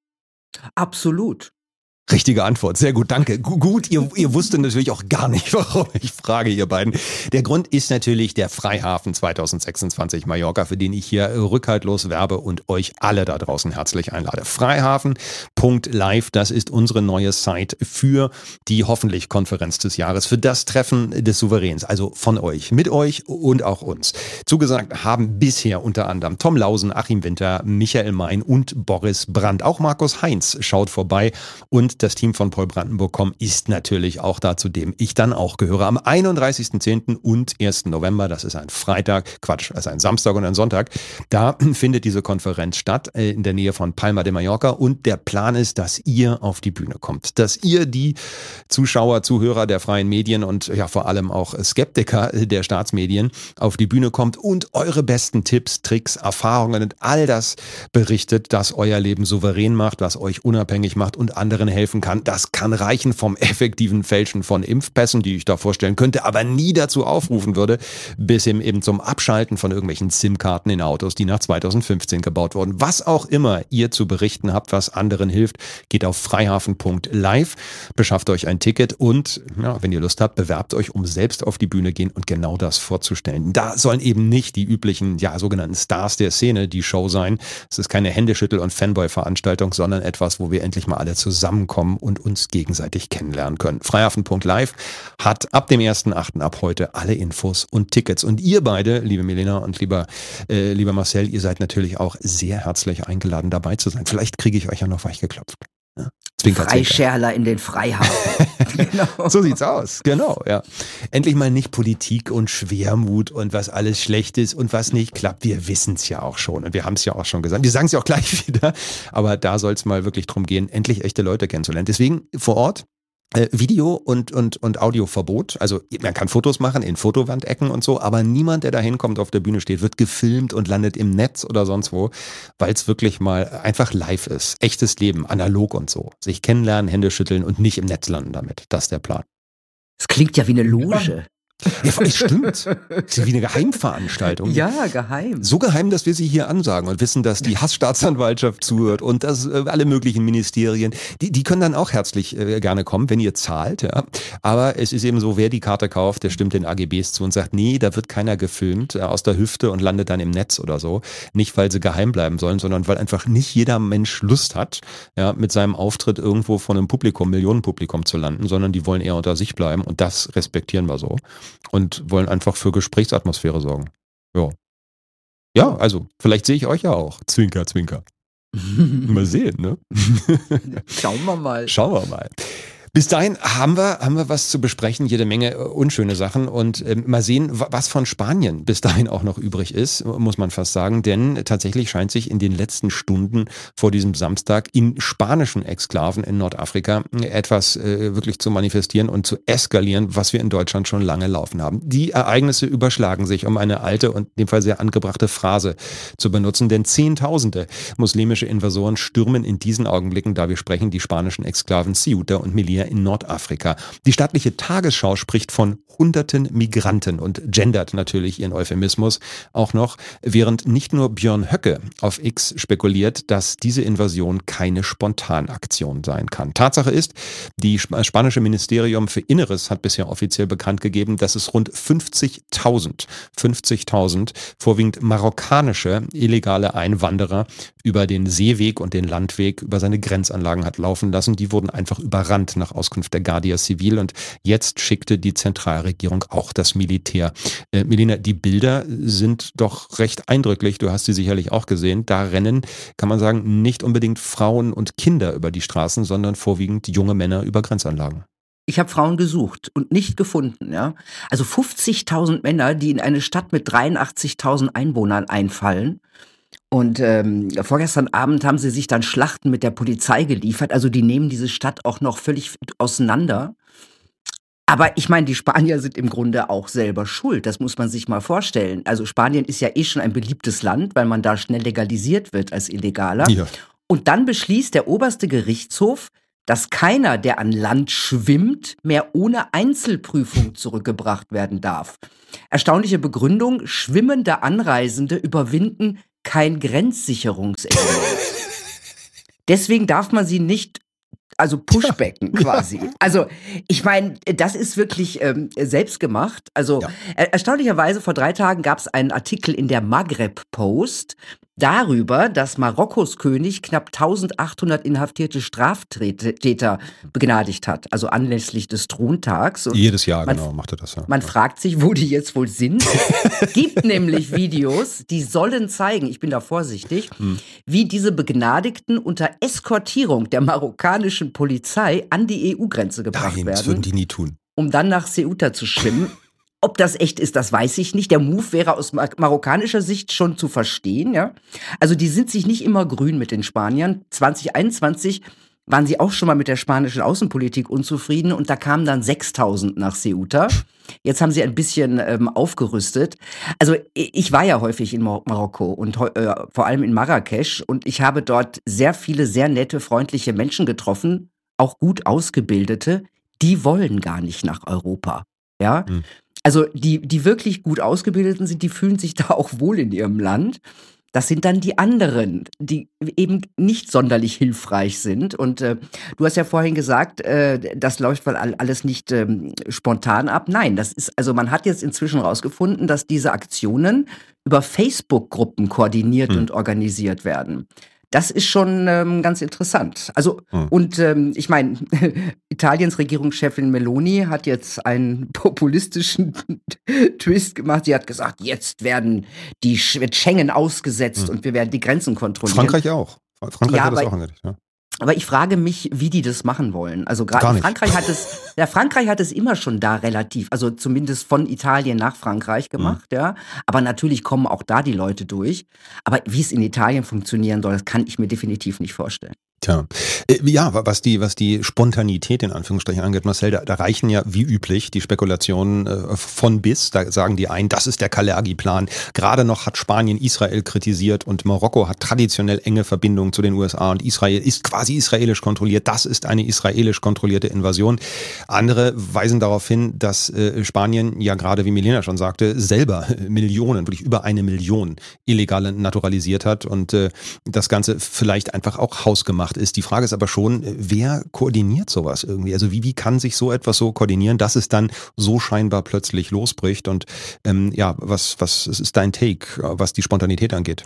Absolut. Richtige Antwort, sehr gut, danke. G- gut, ihr, ihr wusstet natürlich auch gar nicht, warum ich frage, ihr beiden. Der Grund ist natürlich der Freihafen zweitausendsechsundzwanzig Mallorca, für den ich hier rückhaltlos werbe und euch alle da draußen herzlich einlade. Freihafen Punkt live, das ist unsere neue Site für die hoffentlich Konferenz des Jahres, für das Treffen des Souveräns, also von euch, mit euch und auch uns. Zugesagt haben bisher unter anderem Tom Lausen, Achim Winter, Michael Mein und Boris Brandt. Auch Markus Heinz schaut vorbei und das Team von Paul Brandenburg Punkt com ist natürlich auch da, zu dem ich dann auch gehöre. Am einunddreißigsten zehnten und ersten November, das ist ein Freitag, Quatsch, also ein Samstag und ein Sonntag, da findet diese Konferenz statt in der Nähe von Palma de Mallorca und der Plan ist, dass ihr auf die Bühne kommt, dass ihr die Zuschauer, Zuhörer der freien Medien und ja vor allem auch Skeptiker der Staatsmedien auf die Bühne kommt und eure besten Tipps, Tricks, Erfahrungen und all das berichtet, das euer Leben souverän macht, was euch unabhängig macht und anderen helfen kann. Das kann reichen vom effektiven Fälschen von Impfpässen, die ich da vorstellen könnte, aber nie dazu aufrufen würde, bis hin eben zum Abschalten von irgendwelchen SIM-Karten in Autos, die nach zweitausendfünfzehn gebaut wurden. Was auch immer ihr zu berichten habt, was anderen hilft, geht auf freihafen Punkt live, beschafft euch ein Ticket und, ja, wenn ihr Lust habt, bewerbt euch, um selbst auf die Bühne gehen und genau das vorzustellen. Da sollen eben nicht die üblichen, ja, sogenannten Stars der Szene die Show sein. Es ist keine Händeschüttel- und Fanboy-Veranstaltung, sondern etwas, wo wir endlich mal alle zusammenkommen und uns gegenseitig kennenlernen können. Freihafen Punkt live hat ab dem ersten achten ab heute alle Infos und Tickets. Und ihr beide, liebe Milena und lieber, äh, lieber Marcel, ihr seid natürlich auch sehr herzlich eingeladen, dabei zu sein. Vielleicht kriege ich euch ja noch weich geklopft. Ja. Zwinker, Freischärler in den Freihafen. Genau. So sieht's aus, genau, ja. Endlich mal nicht Politik und Schwermut und was alles schlecht ist und was nicht klappt. Wir wissen's ja auch schon und wir haben es ja auch schon gesagt. Wir sagen es ja auch gleich wieder, aber da soll es mal wirklich drum gehen, endlich echte Leute kennenzulernen. Deswegen vor Ort Äh, Video- und, und, und Audioverbot. Also man kann Fotos machen in Fotowandecken und so, aber niemand, der da hinkommt, auf der Bühne steht, wird gefilmt und landet im Netz oder sonst wo, weil es wirklich mal einfach live ist. Echtes Leben, analog und so. Sich kennenlernen, Hände schütteln und nicht im Netz landen damit. Das ist der Plan. Das klingt ja wie eine Loge. Ja, es stimmt. Das ist wie eine Geheimveranstaltung. Ja, geheim. So geheim, dass wir sie hier ansagen und wissen, dass die Hassstaatsanwaltschaft zuhört und dass äh, alle möglichen Ministerien, die, die können dann auch herzlich äh, gerne kommen, wenn ihr zahlt. Ja. Aber es ist eben so, wer die Karte kauft, der stimmt den A G Bs zu und sagt, nee, da wird keiner gefilmt äh, aus der Hüfte und landet dann im Netz oder so. Nicht, weil sie geheim bleiben sollen, sondern weil einfach nicht jeder Mensch Lust hat, ja, mit seinem Auftritt irgendwo von einem Publikum, Millionenpublikum zu landen, sondern die wollen eher unter sich bleiben und das respektieren wir so. Und wollen einfach für Gesprächsatmosphäre sorgen. Ja. Ja, also, vielleicht sehe ich euch ja auch. Zwinker, zwinker. Mal sehen, ne? Schauen wir mal. Schauen wir mal. Bis dahin haben wir, haben wir was zu besprechen, jede Menge äh, unschöne Sachen und äh, mal sehen, wa- was von Spanien bis dahin auch noch übrig ist, muss man fast sagen, denn tatsächlich scheint sich in den letzten Stunden vor diesem Samstag in spanischen Exklaven in Nordafrika etwas äh, wirklich zu manifestieren und zu eskalieren, was wir in Deutschland schon lange laufen haben. Die Ereignisse überschlagen sich, um eine alte und in dem Fall sehr angebrachte Phrase zu benutzen, denn Zehntausende muslimische Invasoren stürmen in diesen Augenblicken, da wir sprechen, die spanischen Exklaven Ceuta und Melilla in Nordafrika. Die staatliche Tagesschau spricht von hunderten Migranten und gendert natürlich ihren Euphemismus auch noch, während nicht nur Björn Höcke auf X spekuliert, dass diese Invasion keine Spontanaktion sein kann. Tatsache ist, die sp- spanische Ministerium für Inneres hat bisher offiziell bekannt gegeben, dass es rund fünfzigtausend, fünfzigtausend vorwiegend marokkanische illegale Einwanderer über den Seeweg und den Landweg über seine Grenzanlagen hat laufen lassen. Die wurden einfach überrannt nach Auskunft der Guardia Civil und jetzt schickte die Zentralregierung auch das Militär. Äh, Melina, die Bilder sind doch recht eindrücklich. Du hast sie sicherlich auch gesehen. Da rennen, kann man sagen, nicht unbedingt Frauen und Kinder über die Straßen, sondern vorwiegend junge Männer über Grenzanlagen. Ich habe Frauen gesucht und nicht gefunden, ja. Also fünfzigtausend Männer, die in eine Stadt mit dreiundachtzigtausend Einwohnern einfallen. Und ähm, vorgestern Abend haben sie sich dann Schlachten mit der Polizei geliefert. Also die nehmen diese Stadt auch noch völlig auseinander. Aber ich meine, die Spanier sind im Grunde auch selber schuld. Das muss man sich mal vorstellen. Also Spanien ist ja eh schon ein beliebtes Land, weil man da schnell legalisiert wird als Illegaler. Ja. Und dann beschließt der oberste Gerichtshof, dass keiner, der an Land schwimmt, mehr ohne Einzelprüfung zurückgebracht werden darf. Erstaunliche Begründung: schwimmende Anreisende überwinden kein Grenzsicherungselement. Deswegen darf man sie nicht, also Pushbacken quasi. Also ich meine, das ist wirklich ähm, selbstgemacht. Also Ja. er erstaunlicherweise vor drei Tagen gab es einen Artikel in der Maghreb Post darüber, dass Marokkos König knapp eintausendachthundert inhaftierte Straftäter begnadigt hat, also anlässlich des Throntags. Und Jedes Jahr, man, genau, macht er das ja. man fragt sich, wo die jetzt wohl sind. Es gibt nämlich Videos, die sollen zeigen, ich bin da vorsichtig, Hm. wie diese Begnadigten unter Eskortierung der marokkanischen Polizei an die E U-Grenze gebracht Nein, das werden, würden die nie tun. um dann nach Ceuta zu schwimmen. Ob das echt ist, das weiß ich nicht. Der Move wäre aus mar- marokkanischer Sicht schon zu verstehen, ja. Also die sind sich nicht immer grün mit den Spaniern. zwanzig einundzwanzig waren sie auch schon mal mit der spanischen Außenpolitik unzufrieden und da kamen dann sechstausend nach Ceuta. Jetzt haben sie ein bisschen ähm, aufgerüstet. Also i- ich war ja häufig in Mar- Marokko und heu- äh, vor allem in Marrakesch und ich habe dort sehr viele sehr nette, freundliche Menschen getroffen, auch gut ausgebildete. Die wollen gar nicht nach Europa, ja. Hm. Also die, die wirklich gut Ausgebildeten sind, die fühlen sich da auch wohl in ihrem Land. Das sind dann die anderen, die eben nicht sonderlich hilfreich sind. Und äh, du hast ja vorhin gesagt, äh, das läuft wohl all- alles nicht ähm, spontan ab. Nein, das ist, also man hat jetzt inzwischen rausgefunden, dass diese Aktionen über Facebook-Gruppen koordiniert Hm. und organisiert werden. Das ist schon ähm, ganz interessant. Also, Hm. und ähm, ich meine, Italiens Regierungschefin Meloni hat jetzt einen populistischen Twist gemacht. Sie hat gesagt, jetzt werden die Sch- wird Schengen ausgesetzt Hm. und wir werden die Grenzen kontrollieren. Frankreich auch. Frankreich Ja, hat das aber- auch angekündigt. Ja. Aber ich frage mich, wie die das machen wollen. Also Gar gerade nicht. Frankreich hat es, ja, Frankreich hat es immer schon da relativ, also zumindest von Italien nach Frankreich gemacht, ja. Aber natürlich kommen auch da die Leute durch. Aber wie es in Italien funktionieren soll, das kann ich mir definitiv nicht vorstellen. Tja, äh, ja, wa- was die, was die Spontanität in Anführungsstrichen angeht, Marcel, da, da reichen ja wie üblich die Spekulationen äh, von bis. Da sagen die einen, das ist der Kalergi-Plan. Gerade noch hat Spanien Israel kritisiert und Marokko hat traditionell enge Verbindungen zu den U S A und Israel ist quasi israelisch kontrolliert. Das ist eine israelisch kontrollierte Invasion. Andere weisen darauf hin, dass äh, Spanien ja gerade, wie Milena schon sagte, selber äh, Millionen, wirklich über eine Million Illegale naturalisiert hat und äh, das Ganze vielleicht einfach auch hausgemacht ist. Die Frage ist aber schon, wer koordiniert sowas irgendwie? Also wie, wie kann sich so etwas so koordinieren, dass es dann so scheinbar plötzlich losbricht? Und ähm, ja, was, was ist dein Take, was die Spontanität angeht?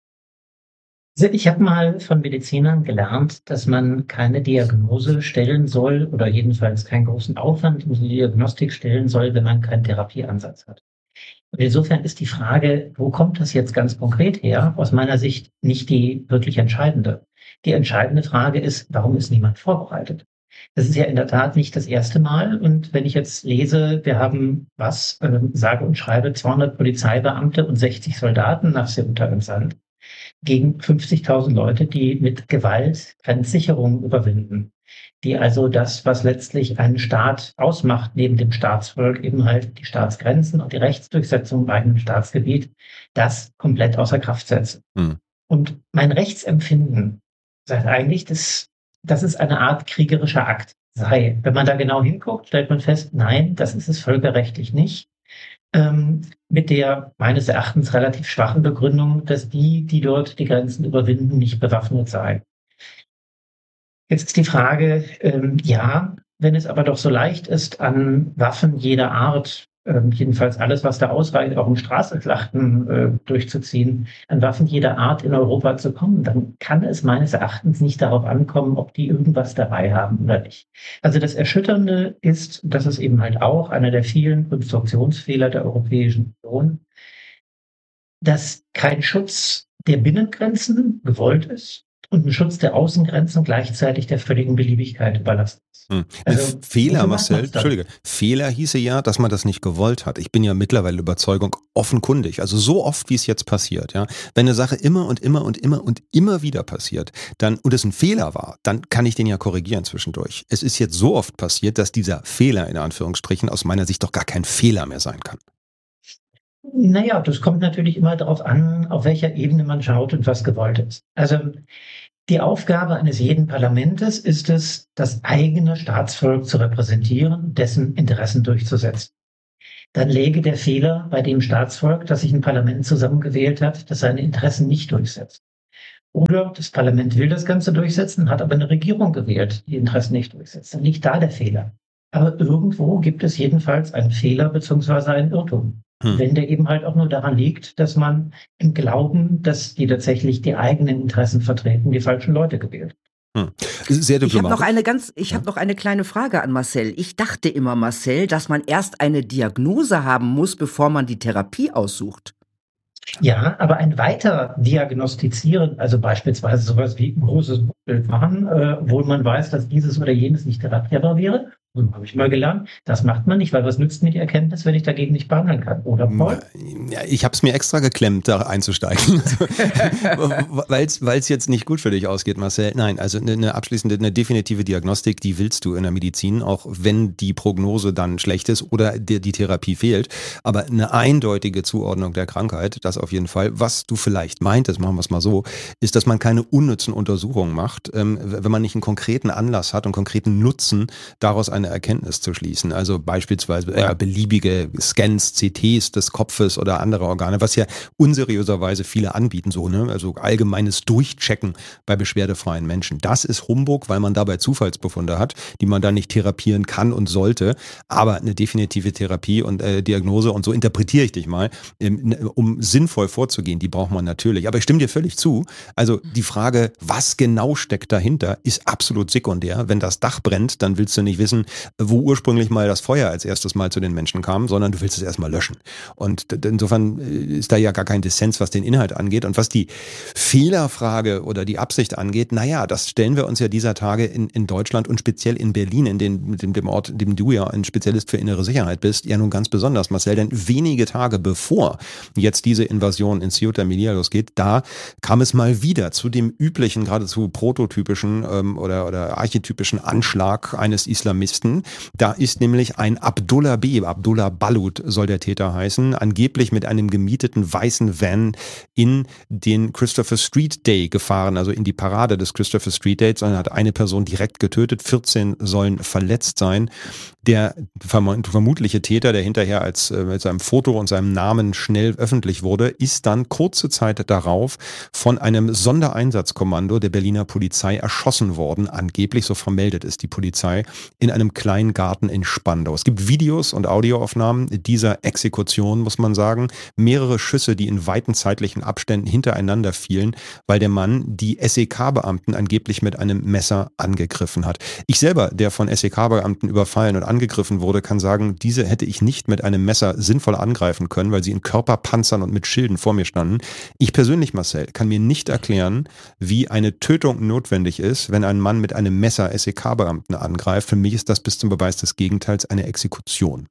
Also ich habe mal von Medizinern gelernt, dass man keine Diagnose stellen soll oder jedenfalls keinen großen Aufwand in die Diagnostik stellen soll, wenn man keinen Therapieansatz hat. Und insofern ist die Frage, wo kommt das jetzt ganz konkret her, aus meiner Sicht nicht die wirklich entscheidende. Die entscheidende Frage ist, warum ist niemand vorbereitet? Das ist ja in der Tat nicht das erste Mal. Und wenn ich jetzt lese, wir haben was, äh, sage und schreibe zweihundert Polizeibeamte und sechzig Soldaten nach Ceuta entsandt, gegen fünfzigtausend Leute, die mit Gewalt Grenzsicherung überwinden, die also das, was letztlich einen Staat ausmacht, neben dem Staatsvolk, eben halt die Staatsgrenzen und die Rechtsdurchsetzung bei einem Staatsgebiet, das komplett außer Kraft setzen. Hm. Und mein Rechtsempfinden sagt eigentlich, dass, dass es eine Art kriegerischer Akt sei. Wenn man da genau hinguckt, stellt man fest, nein, das ist es völkerrechtlich nicht. Ähm, mit der meines Erachtens relativ schwachen Begründung, dass die, die dort die Grenzen überwinden, nicht bewaffnet seien. Jetzt ist die Frage, ähm, ja, wenn es aber doch so leicht ist, an Waffen jeder Art, ähm, jedenfalls alles, was da ausreicht, auch um Straßenschlachten äh, durchzuziehen, an Waffen jeder Art in Europa zu kommen, dann kann es meines Erachtens nicht darauf ankommen, ob die irgendwas dabei haben oder nicht. Also das Erschütternde ist, das ist eben halt auch einer der vielen Konstruktionsfehler der Europäischen Union, dass kein Schutz der Binnengrenzen gewollt ist und ein Schutz der Außengrenzen gleichzeitig der völligen Beliebigkeit überlassen ist. Hm. Also, Fehler, Marcel, Entschuldige, Fehler hieße ja, dass man das nicht gewollt hat. Ich bin ja mittlerweile Überzeugung offenkundig, also so oft, wie es jetzt passiert. Ja, wenn eine Sache immer und immer und immer und immer wieder passiert, dann und es ein Fehler war, dann kann ich den ja korrigieren zwischendurch. Es ist jetzt so oft passiert, dass dieser Fehler in Anführungsstrichen aus meiner Sicht doch gar kein Fehler mehr sein kann. Naja, das kommt natürlich immer darauf an, auf welcher Ebene man schaut und was gewollt ist. Also die Aufgabe eines jeden Parlamentes ist es, das eigene Staatsvolk zu repräsentieren, dessen Interessen durchzusetzen. Dann läge der Fehler bei dem Staatsvolk, das sich ein Parlament zusammengewählt hat, das seine Interessen nicht durchsetzt. Oder das Parlament will das Ganze durchsetzen, hat aber eine Regierung gewählt, die Interessen nicht durchsetzt. Dann liegt da der Fehler. Aber irgendwo gibt es jedenfalls einen Fehler bzw. einen Irrtum. Hm. Wenn der eben halt auch nur daran liegt, dass man im Glauben, dass die tatsächlich die eigenen Interessen vertreten, die falschen Leute gewählt. Hm. Sehr diplomatisch. Ich habe noch eine ganz, ich habe noch eine kleine Frage an Marcel. Ich dachte immer, Marcel, dass man erst eine Diagnose haben muss, bevor man die Therapie aussucht. Ja, aber ein weiter Diagnostizieren, also beispielsweise sowas wie ein großes Bild machen, äh, wo man weiß, dass dieses oder jenes nicht therapierbar wäre, so habe ich mal gelernt, das macht man nicht, weil was nützt mir die Erkenntnis, wenn ich dagegen nicht behandeln kann, oder Paul? Ja, ich habe es mir extra geklemmt, da einzusteigen, weil es jetzt nicht gut für dich ausgeht, Marcel. Nein, also eine, eine abschließende, eine definitive Diagnostik, die willst du in der Medizin, auch wenn die Prognose dann schlecht ist oder dir die Therapie fehlt, aber eine eindeutige Zuordnung der Krankheit, das auf jeden Fall. Was du vielleicht meintest, machen wir es mal so, ist, dass man keine unnützen Untersuchungen macht, ähm, wenn man nicht einen konkreten Anlass hat und konkreten Nutzen, daraus eine Erkenntnis zu schließen. Also beispielsweise äh, beliebige Scans, C Ts des Kopfes oder andere Organe, was ja unseriöserweise viele anbieten, so, ne? Also allgemeines Durchchecken bei beschwerdefreien Menschen. Das ist Humbug, weil man dabei Zufallsbefunde hat, die man dann nicht therapieren kann und sollte. Aber eine definitive Therapie und äh, Diagnose, und so interpretiere ich dich mal, ähm, um sinnvoll vorzugehen, die braucht man natürlich. Aber ich stimme dir völlig zu. Also die Frage, was genau steckt dahinter, ist absolut sekundär. Wenn das Dach brennt, dann willst du nicht wissen, wo ursprünglich mal das Feuer als erstes Mal zu den Menschen kam, sondern du willst es erstmal löschen. Und insofern ist da ja gar kein Dissens, was den Inhalt angeht. Und was die Fehlerfrage oder die Absicht angeht, naja, das stellen wir uns ja dieser Tage in, in Deutschland und speziell in Berlin, in den, dem, dem Ort, in dem du ja ein Spezialist für innere Sicherheit bist, ja nun ganz besonders, Marcel, denn wenige Tage bevor jetzt diese Invasion in Ceuta Melilla losgeht, da kam es mal wieder zu dem üblichen, geradezu prototypischen ähm, oder, oder archetypischen Anschlag eines Islamisten. Da ist nämlich ein Abdullah B., Abdullah Balut soll der Täter heißen, angeblich mit einem gemieteten weißen Van in den Christopher Street Day gefahren, also in die Parade des Christopher Street Days, und hat eine Person direkt getötet, vierzehn sollen verletzt sein. Der vermutliche Täter, der hinterher als äh, mit seinem Foto und seinem Namen schnell öffentlich wurde, ist dann kurze Zeit darauf von einem Sondereinsatzkommando der Berliner Polizei erschossen worden. Angeblich, so vermeldet ist die Polizei, in einem einem kleinen Garten in Spandau. Es gibt Videos und Audioaufnahmen dieser Exekution, muss man sagen. Mehrere Schüsse, die in weiten zeitlichen Abständen hintereinander fielen, weil der Mann die S E K-Beamten angeblich mit einem Messer angegriffen hat. Ich selber, der von S E K-Beamten überfallen und angegriffen wurde, kann sagen, diese hätte ich nicht mit einem Messer sinnvoll angreifen können, weil sie in Körperpanzern und mit Schilden vor mir standen. Ich persönlich, Marcel, kann mir nicht erklären, wie eine Tötung notwendig ist, wenn ein Mann mit einem Messer S E K-Beamten angreift. Für mich ist das bis zum Beweis des Gegenteils eine Exekution.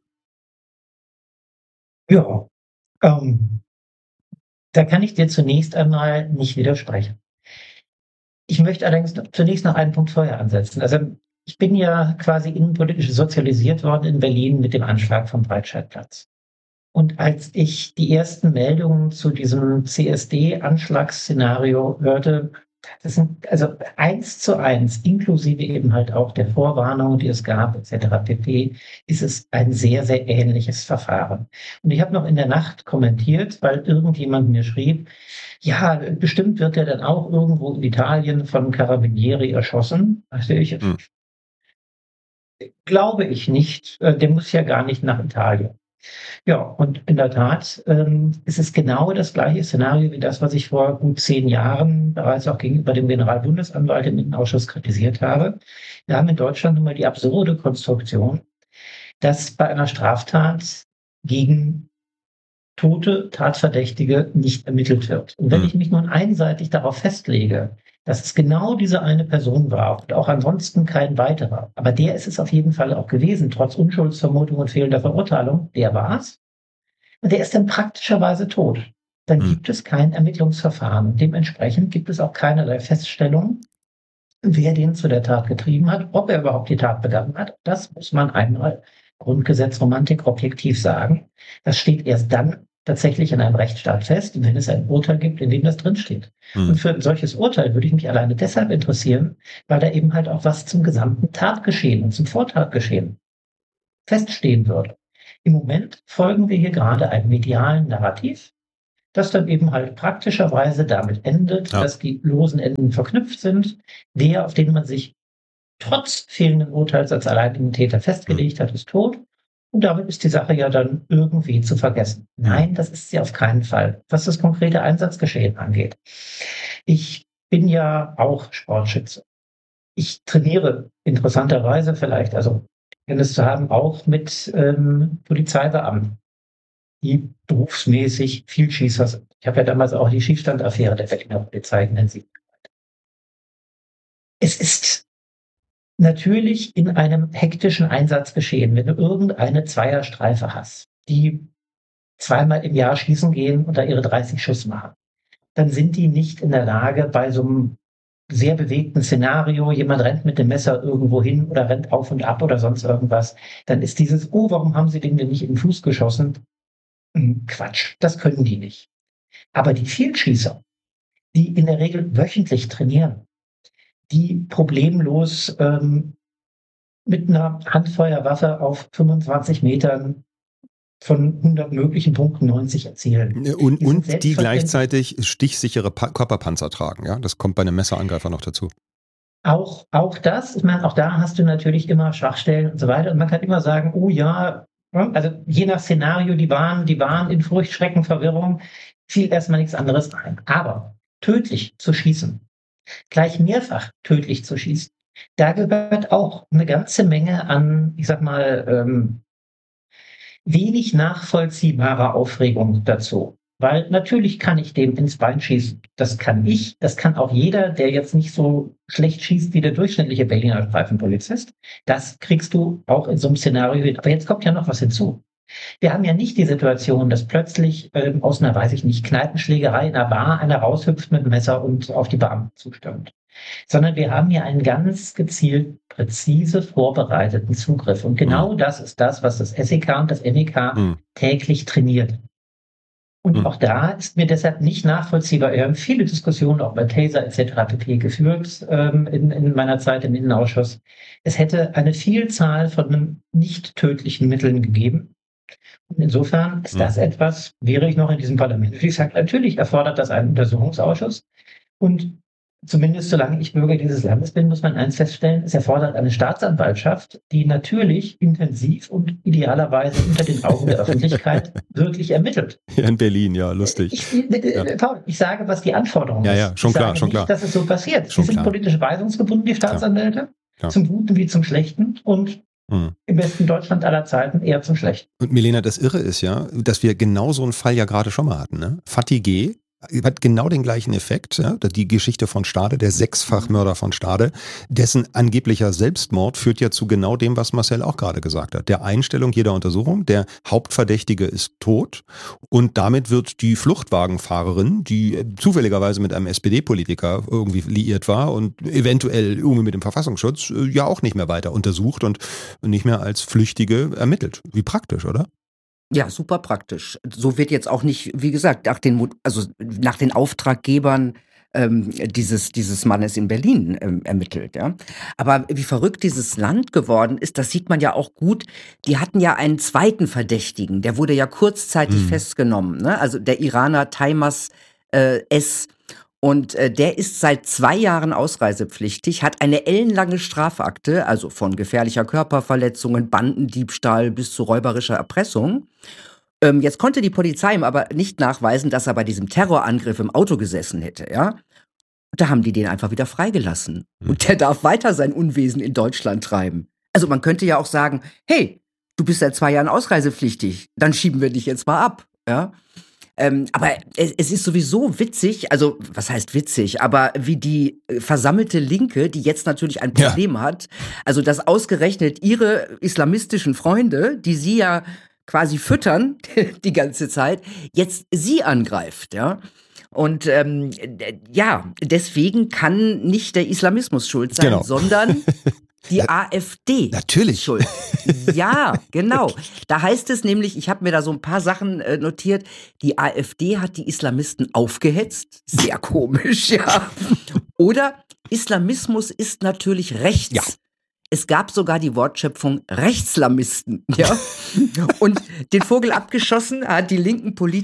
Ja, ähm, da kann ich dir zunächst einmal nicht widersprechen. Ich möchte allerdings zunächst noch einen Punkt vorher ansetzen. Also ich bin ja quasi innenpolitisch sozialisiert worden in Berlin mit dem Anschlag vom Breitscheidplatz. Und als ich die ersten Meldungen zu diesem C S D-Anschlagsszenario hörte, das sind also eins zu eins, inklusive eben halt auch der Vorwarnung, die es gab, et cetera pp., ist es ein sehr, sehr ähnliches Verfahren. Und ich habe noch in der Nacht kommentiert, weil irgendjemand mir schrieb, ja, bestimmt wird er dann auch irgendwo in Italien von Carabinieri erschossen. Also ich, hm. glaube ich nicht. Der muss ja gar nicht nach Italien. Ja, und in der Tat ähm, ist es genau das gleiche Szenario wie das, was ich vor gut zehn Jahren bereits auch gegenüber dem Generalbundesanwalt im Innenausschuss kritisiert habe. Wir haben in Deutschland nun mal die absurde Konstruktion, dass bei einer Straftat gegen tote Tatverdächtige nicht ermittelt wird. Und wenn ich mich nun einseitig darauf festlege, dass es genau diese eine Person war und auch ansonsten kein weiterer, aber der ist es auf jeden Fall auch gewesen, trotz Unschuldsvermutung und fehlender Verurteilung, der war es, und der ist dann praktischerweise tot, dann mhm. gibt es kein Ermittlungsverfahren. Dementsprechend gibt es auch keinerlei Feststellung, wer den zu der Tat getrieben hat, ob er überhaupt die Tat begangen hat. Das muss man einmal Grundgesetz Romantik objektiv sagen. Das steht erst dann tatsächlich in einem Rechtsstaat fest, wenn es ein Urteil gibt, in dem das drinsteht. Mhm. Und für ein solches Urteil würde ich mich alleine deshalb interessieren, weil da eben halt auch was zum gesamten Tatgeschehen und zum Vortatgeschehen feststehen würde. Im Moment folgen wir hier gerade einem medialen Narrativ, das dann eben halt praktischerweise damit endet, ja. dass die losen Enden verknüpft sind. Der, auf den man sich trotz fehlenden Urteils als alleinigen Täter festgelegt hat, ist tot. Und damit ist die Sache ja dann irgendwie zu vergessen. Nein, das ist sie auf keinen Fall, was das konkrete Einsatzgeschehen angeht. Ich bin ja auch Sportschütze. Ich trainiere interessanterweise vielleicht, also wenn es zu haben, auch mit ähm, Polizeibeamten, die berufsmäßig Vielschießer sind. Ich habe ja damals auch die Schießstandaffäre der Berliner Polizei intensiv gemacht. Es ist natürlich in einem hektischen Einsatzgeschehen, wenn du irgendeine Zweierstreife hast, die zweimal im Jahr schießen gehen und da ihre dreißig Schuss machen, dann sind die nicht in der Lage, bei so einem sehr bewegten Szenario, jemand rennt mit dem Messer irgendwo hin oder rennt auf und ab oder sonst irgendwas, dann ist dieses, oh, warum haben sie den denn nicht in den Fuß geschossen? Quatsch, das können die nicht. Aber die Vielschießer, die in der Regel wöchentlich trainieren, die problemlos ähm, mit einer Handfeuerwaffe auf fünfundzwanzig Metern von hundert möglichen Punkten neunzig erzielen. Und die, und die gleichzeitig stichsichere pa- Körperpanzer tragen, ja? Das kommt bei einem Messerangreifer noch dazu. Auch, auch das, ich meine, auch da hast du natürlich immer Schwachstellen und so weiter. Und man kann immer sagen, oh ja, also je nach Szenario, die waren, die waren in Furcht, Schrecken, Verwirrung, fiel erstmal nichts anderes ein. Aber tödlich zu schießen, gleich mehrfach tödlich zu schießen, da gehört auch eine ganze Menge an, ich sag mal, ähm, wenig nachvollziehbarer Aufregung dazu. Weil natürlich kann ich dem ins Bein schießen. Das kann ich, das kann auch jeder, der jetzt nicht so schlecht schießt wie der durchschnittliche Berliner Streifenpolizist. Das kriegst du auch in so einem Szenario hin. Aber jetzt kommt ja noch was hinzu. Wir haben ja nicht die Situation, dass plötzlich ähm, aus einer, weiß ich nicht, Kneipenschlägerei in einer Bar einer raushüpft mit dem Messer und auf die Beamten zustimmt. Sondern wir haben ja einen ganz gezielt, präzise vorbereiteten Zugriff. Und genau mhm. das ist das, was das S E K und das M E K mhm. täglich trainiert. Und mhm. auch da ist mir deshalb nicht nachvollziehbar. Wir haben viele Diskussionen auch bei Taser et cetera pp. Geführt ähm, in, in meiner Zeit im Innenausschuss. Es hätte eine Vielzahl von nicht tödlichen Mitteln gegeben. Und insofern ist das etwas, wäre ich noch in diesem Parlament, würde ich sagen, natürlich erfordert das einen Untersuchungsausschuss. Und zumindest solange ich Bürger dieses Landes bin, muss man eins feststellen, es erfordert eine Staatsanwaltschaft, die natürlich intensiv und idealerweise unter den Augen der Öffentlichkeit wirklich ermittelt. Ja, in Berlin, ja, lustig. Ich, ich, ja. Paul, ich sage, was die Anforderung ja, ist. Ja, schon ich klar, sage schon nicht, klar. dass es so passiert. Schon Sie sind klar. politisch weisungsgebunden, die Staatsanwälte, klar. Klar. Zum Guten wie zum Schlechten und hm. im besten Deutschland aller Zeiten eher zum Schlechten. Und Milena, das Irre ist ja, dass wir genau so einen Fall ja gerade schon mal hatten. Ne? Fatih G. hat genau den gleichen Effekt, ja? Die Geschichte von Stade, der Sechsfachmörder von Stade, dessen angeblicher Selbstmord führt ja zu genau dem, was Marcel auch gerade gesagt hat. Der Einstellung jeder Untersuchung, der Hauptverdächtige ist tot und damit wird die Fluchtwagenfahrerin, die zufälligerweise mit einem S P D-Politiker irgendwie liiert war und eventuell irgendwie mit dem Verfassungsschutz, ja auch nicht mehr weiter untersucht und nicht mehr als Flüchtige ermittelt. Wie praktisch, oder? Ja, super praktisch. So wird jetzt auch nicht, wie gesagt, nach den, also nach den Auftraggebern ähm, dieses, dieses Mannes in Berlin ähm, ermittelt. Ja. Aber wie verrückt dieses Land geworden ist, das sieht man ja auch gut. Die hatten ja einen zweiten Verdächtigen, der wurde ja kurzzeitig mhm. festgenommen. Ne? Also der Iraner Taimas äh, S. Und äh, der ist seit zwei Jahren ausreisepflichtig, hat eine ellenlange Strafakte, also von gefährlicher Körperverletzungen, Bandendiebstahl bis zu räuberischer Erpressung. Ähm, jetzt konnte die Polizei ihm aber nicht nachweisen, dass er bei diesem Terrorangriff im Auto gesessen hätte, ja. Da haben die den einfach wieder freigelassen. Mhm. Und der darf weiter sein Unwesen in Deutschland treiben. Also man könnte ja auch sagen, hey, du bist seit zwei Jahren ausreisepflichtig, dann schieben wir dich jetzt mal ab, ja. Ähm, aber es, es ist sowieso witzig, also was heißt witzig, aber wie die versammelte Linke, die jetzt natürlich ein Problem ja. hat, also dass ausgerechnet ihre islamistischen Freunde, die sie ja quasi füttern die ganze Zeit, jetzt sie angreift, ja. Und ähm, ja, deswegen kann nicht der Islamismus schuld sein, genau. sondern die AfD. Natürlich. Schuld. Ja, genau. Da heißt es nämlich, ich habe mir da so ein paar Sachen äh, notiert, die AfD hat die Islamisten aufgehetzt. Sehr komisch, ja. Oder Islamismus ist natürlich rechts. Ja. Es gab sogar die Wortschöpfung Rechtslamisten, ja. Und den Vogel abgeschossen hat die linken Politiker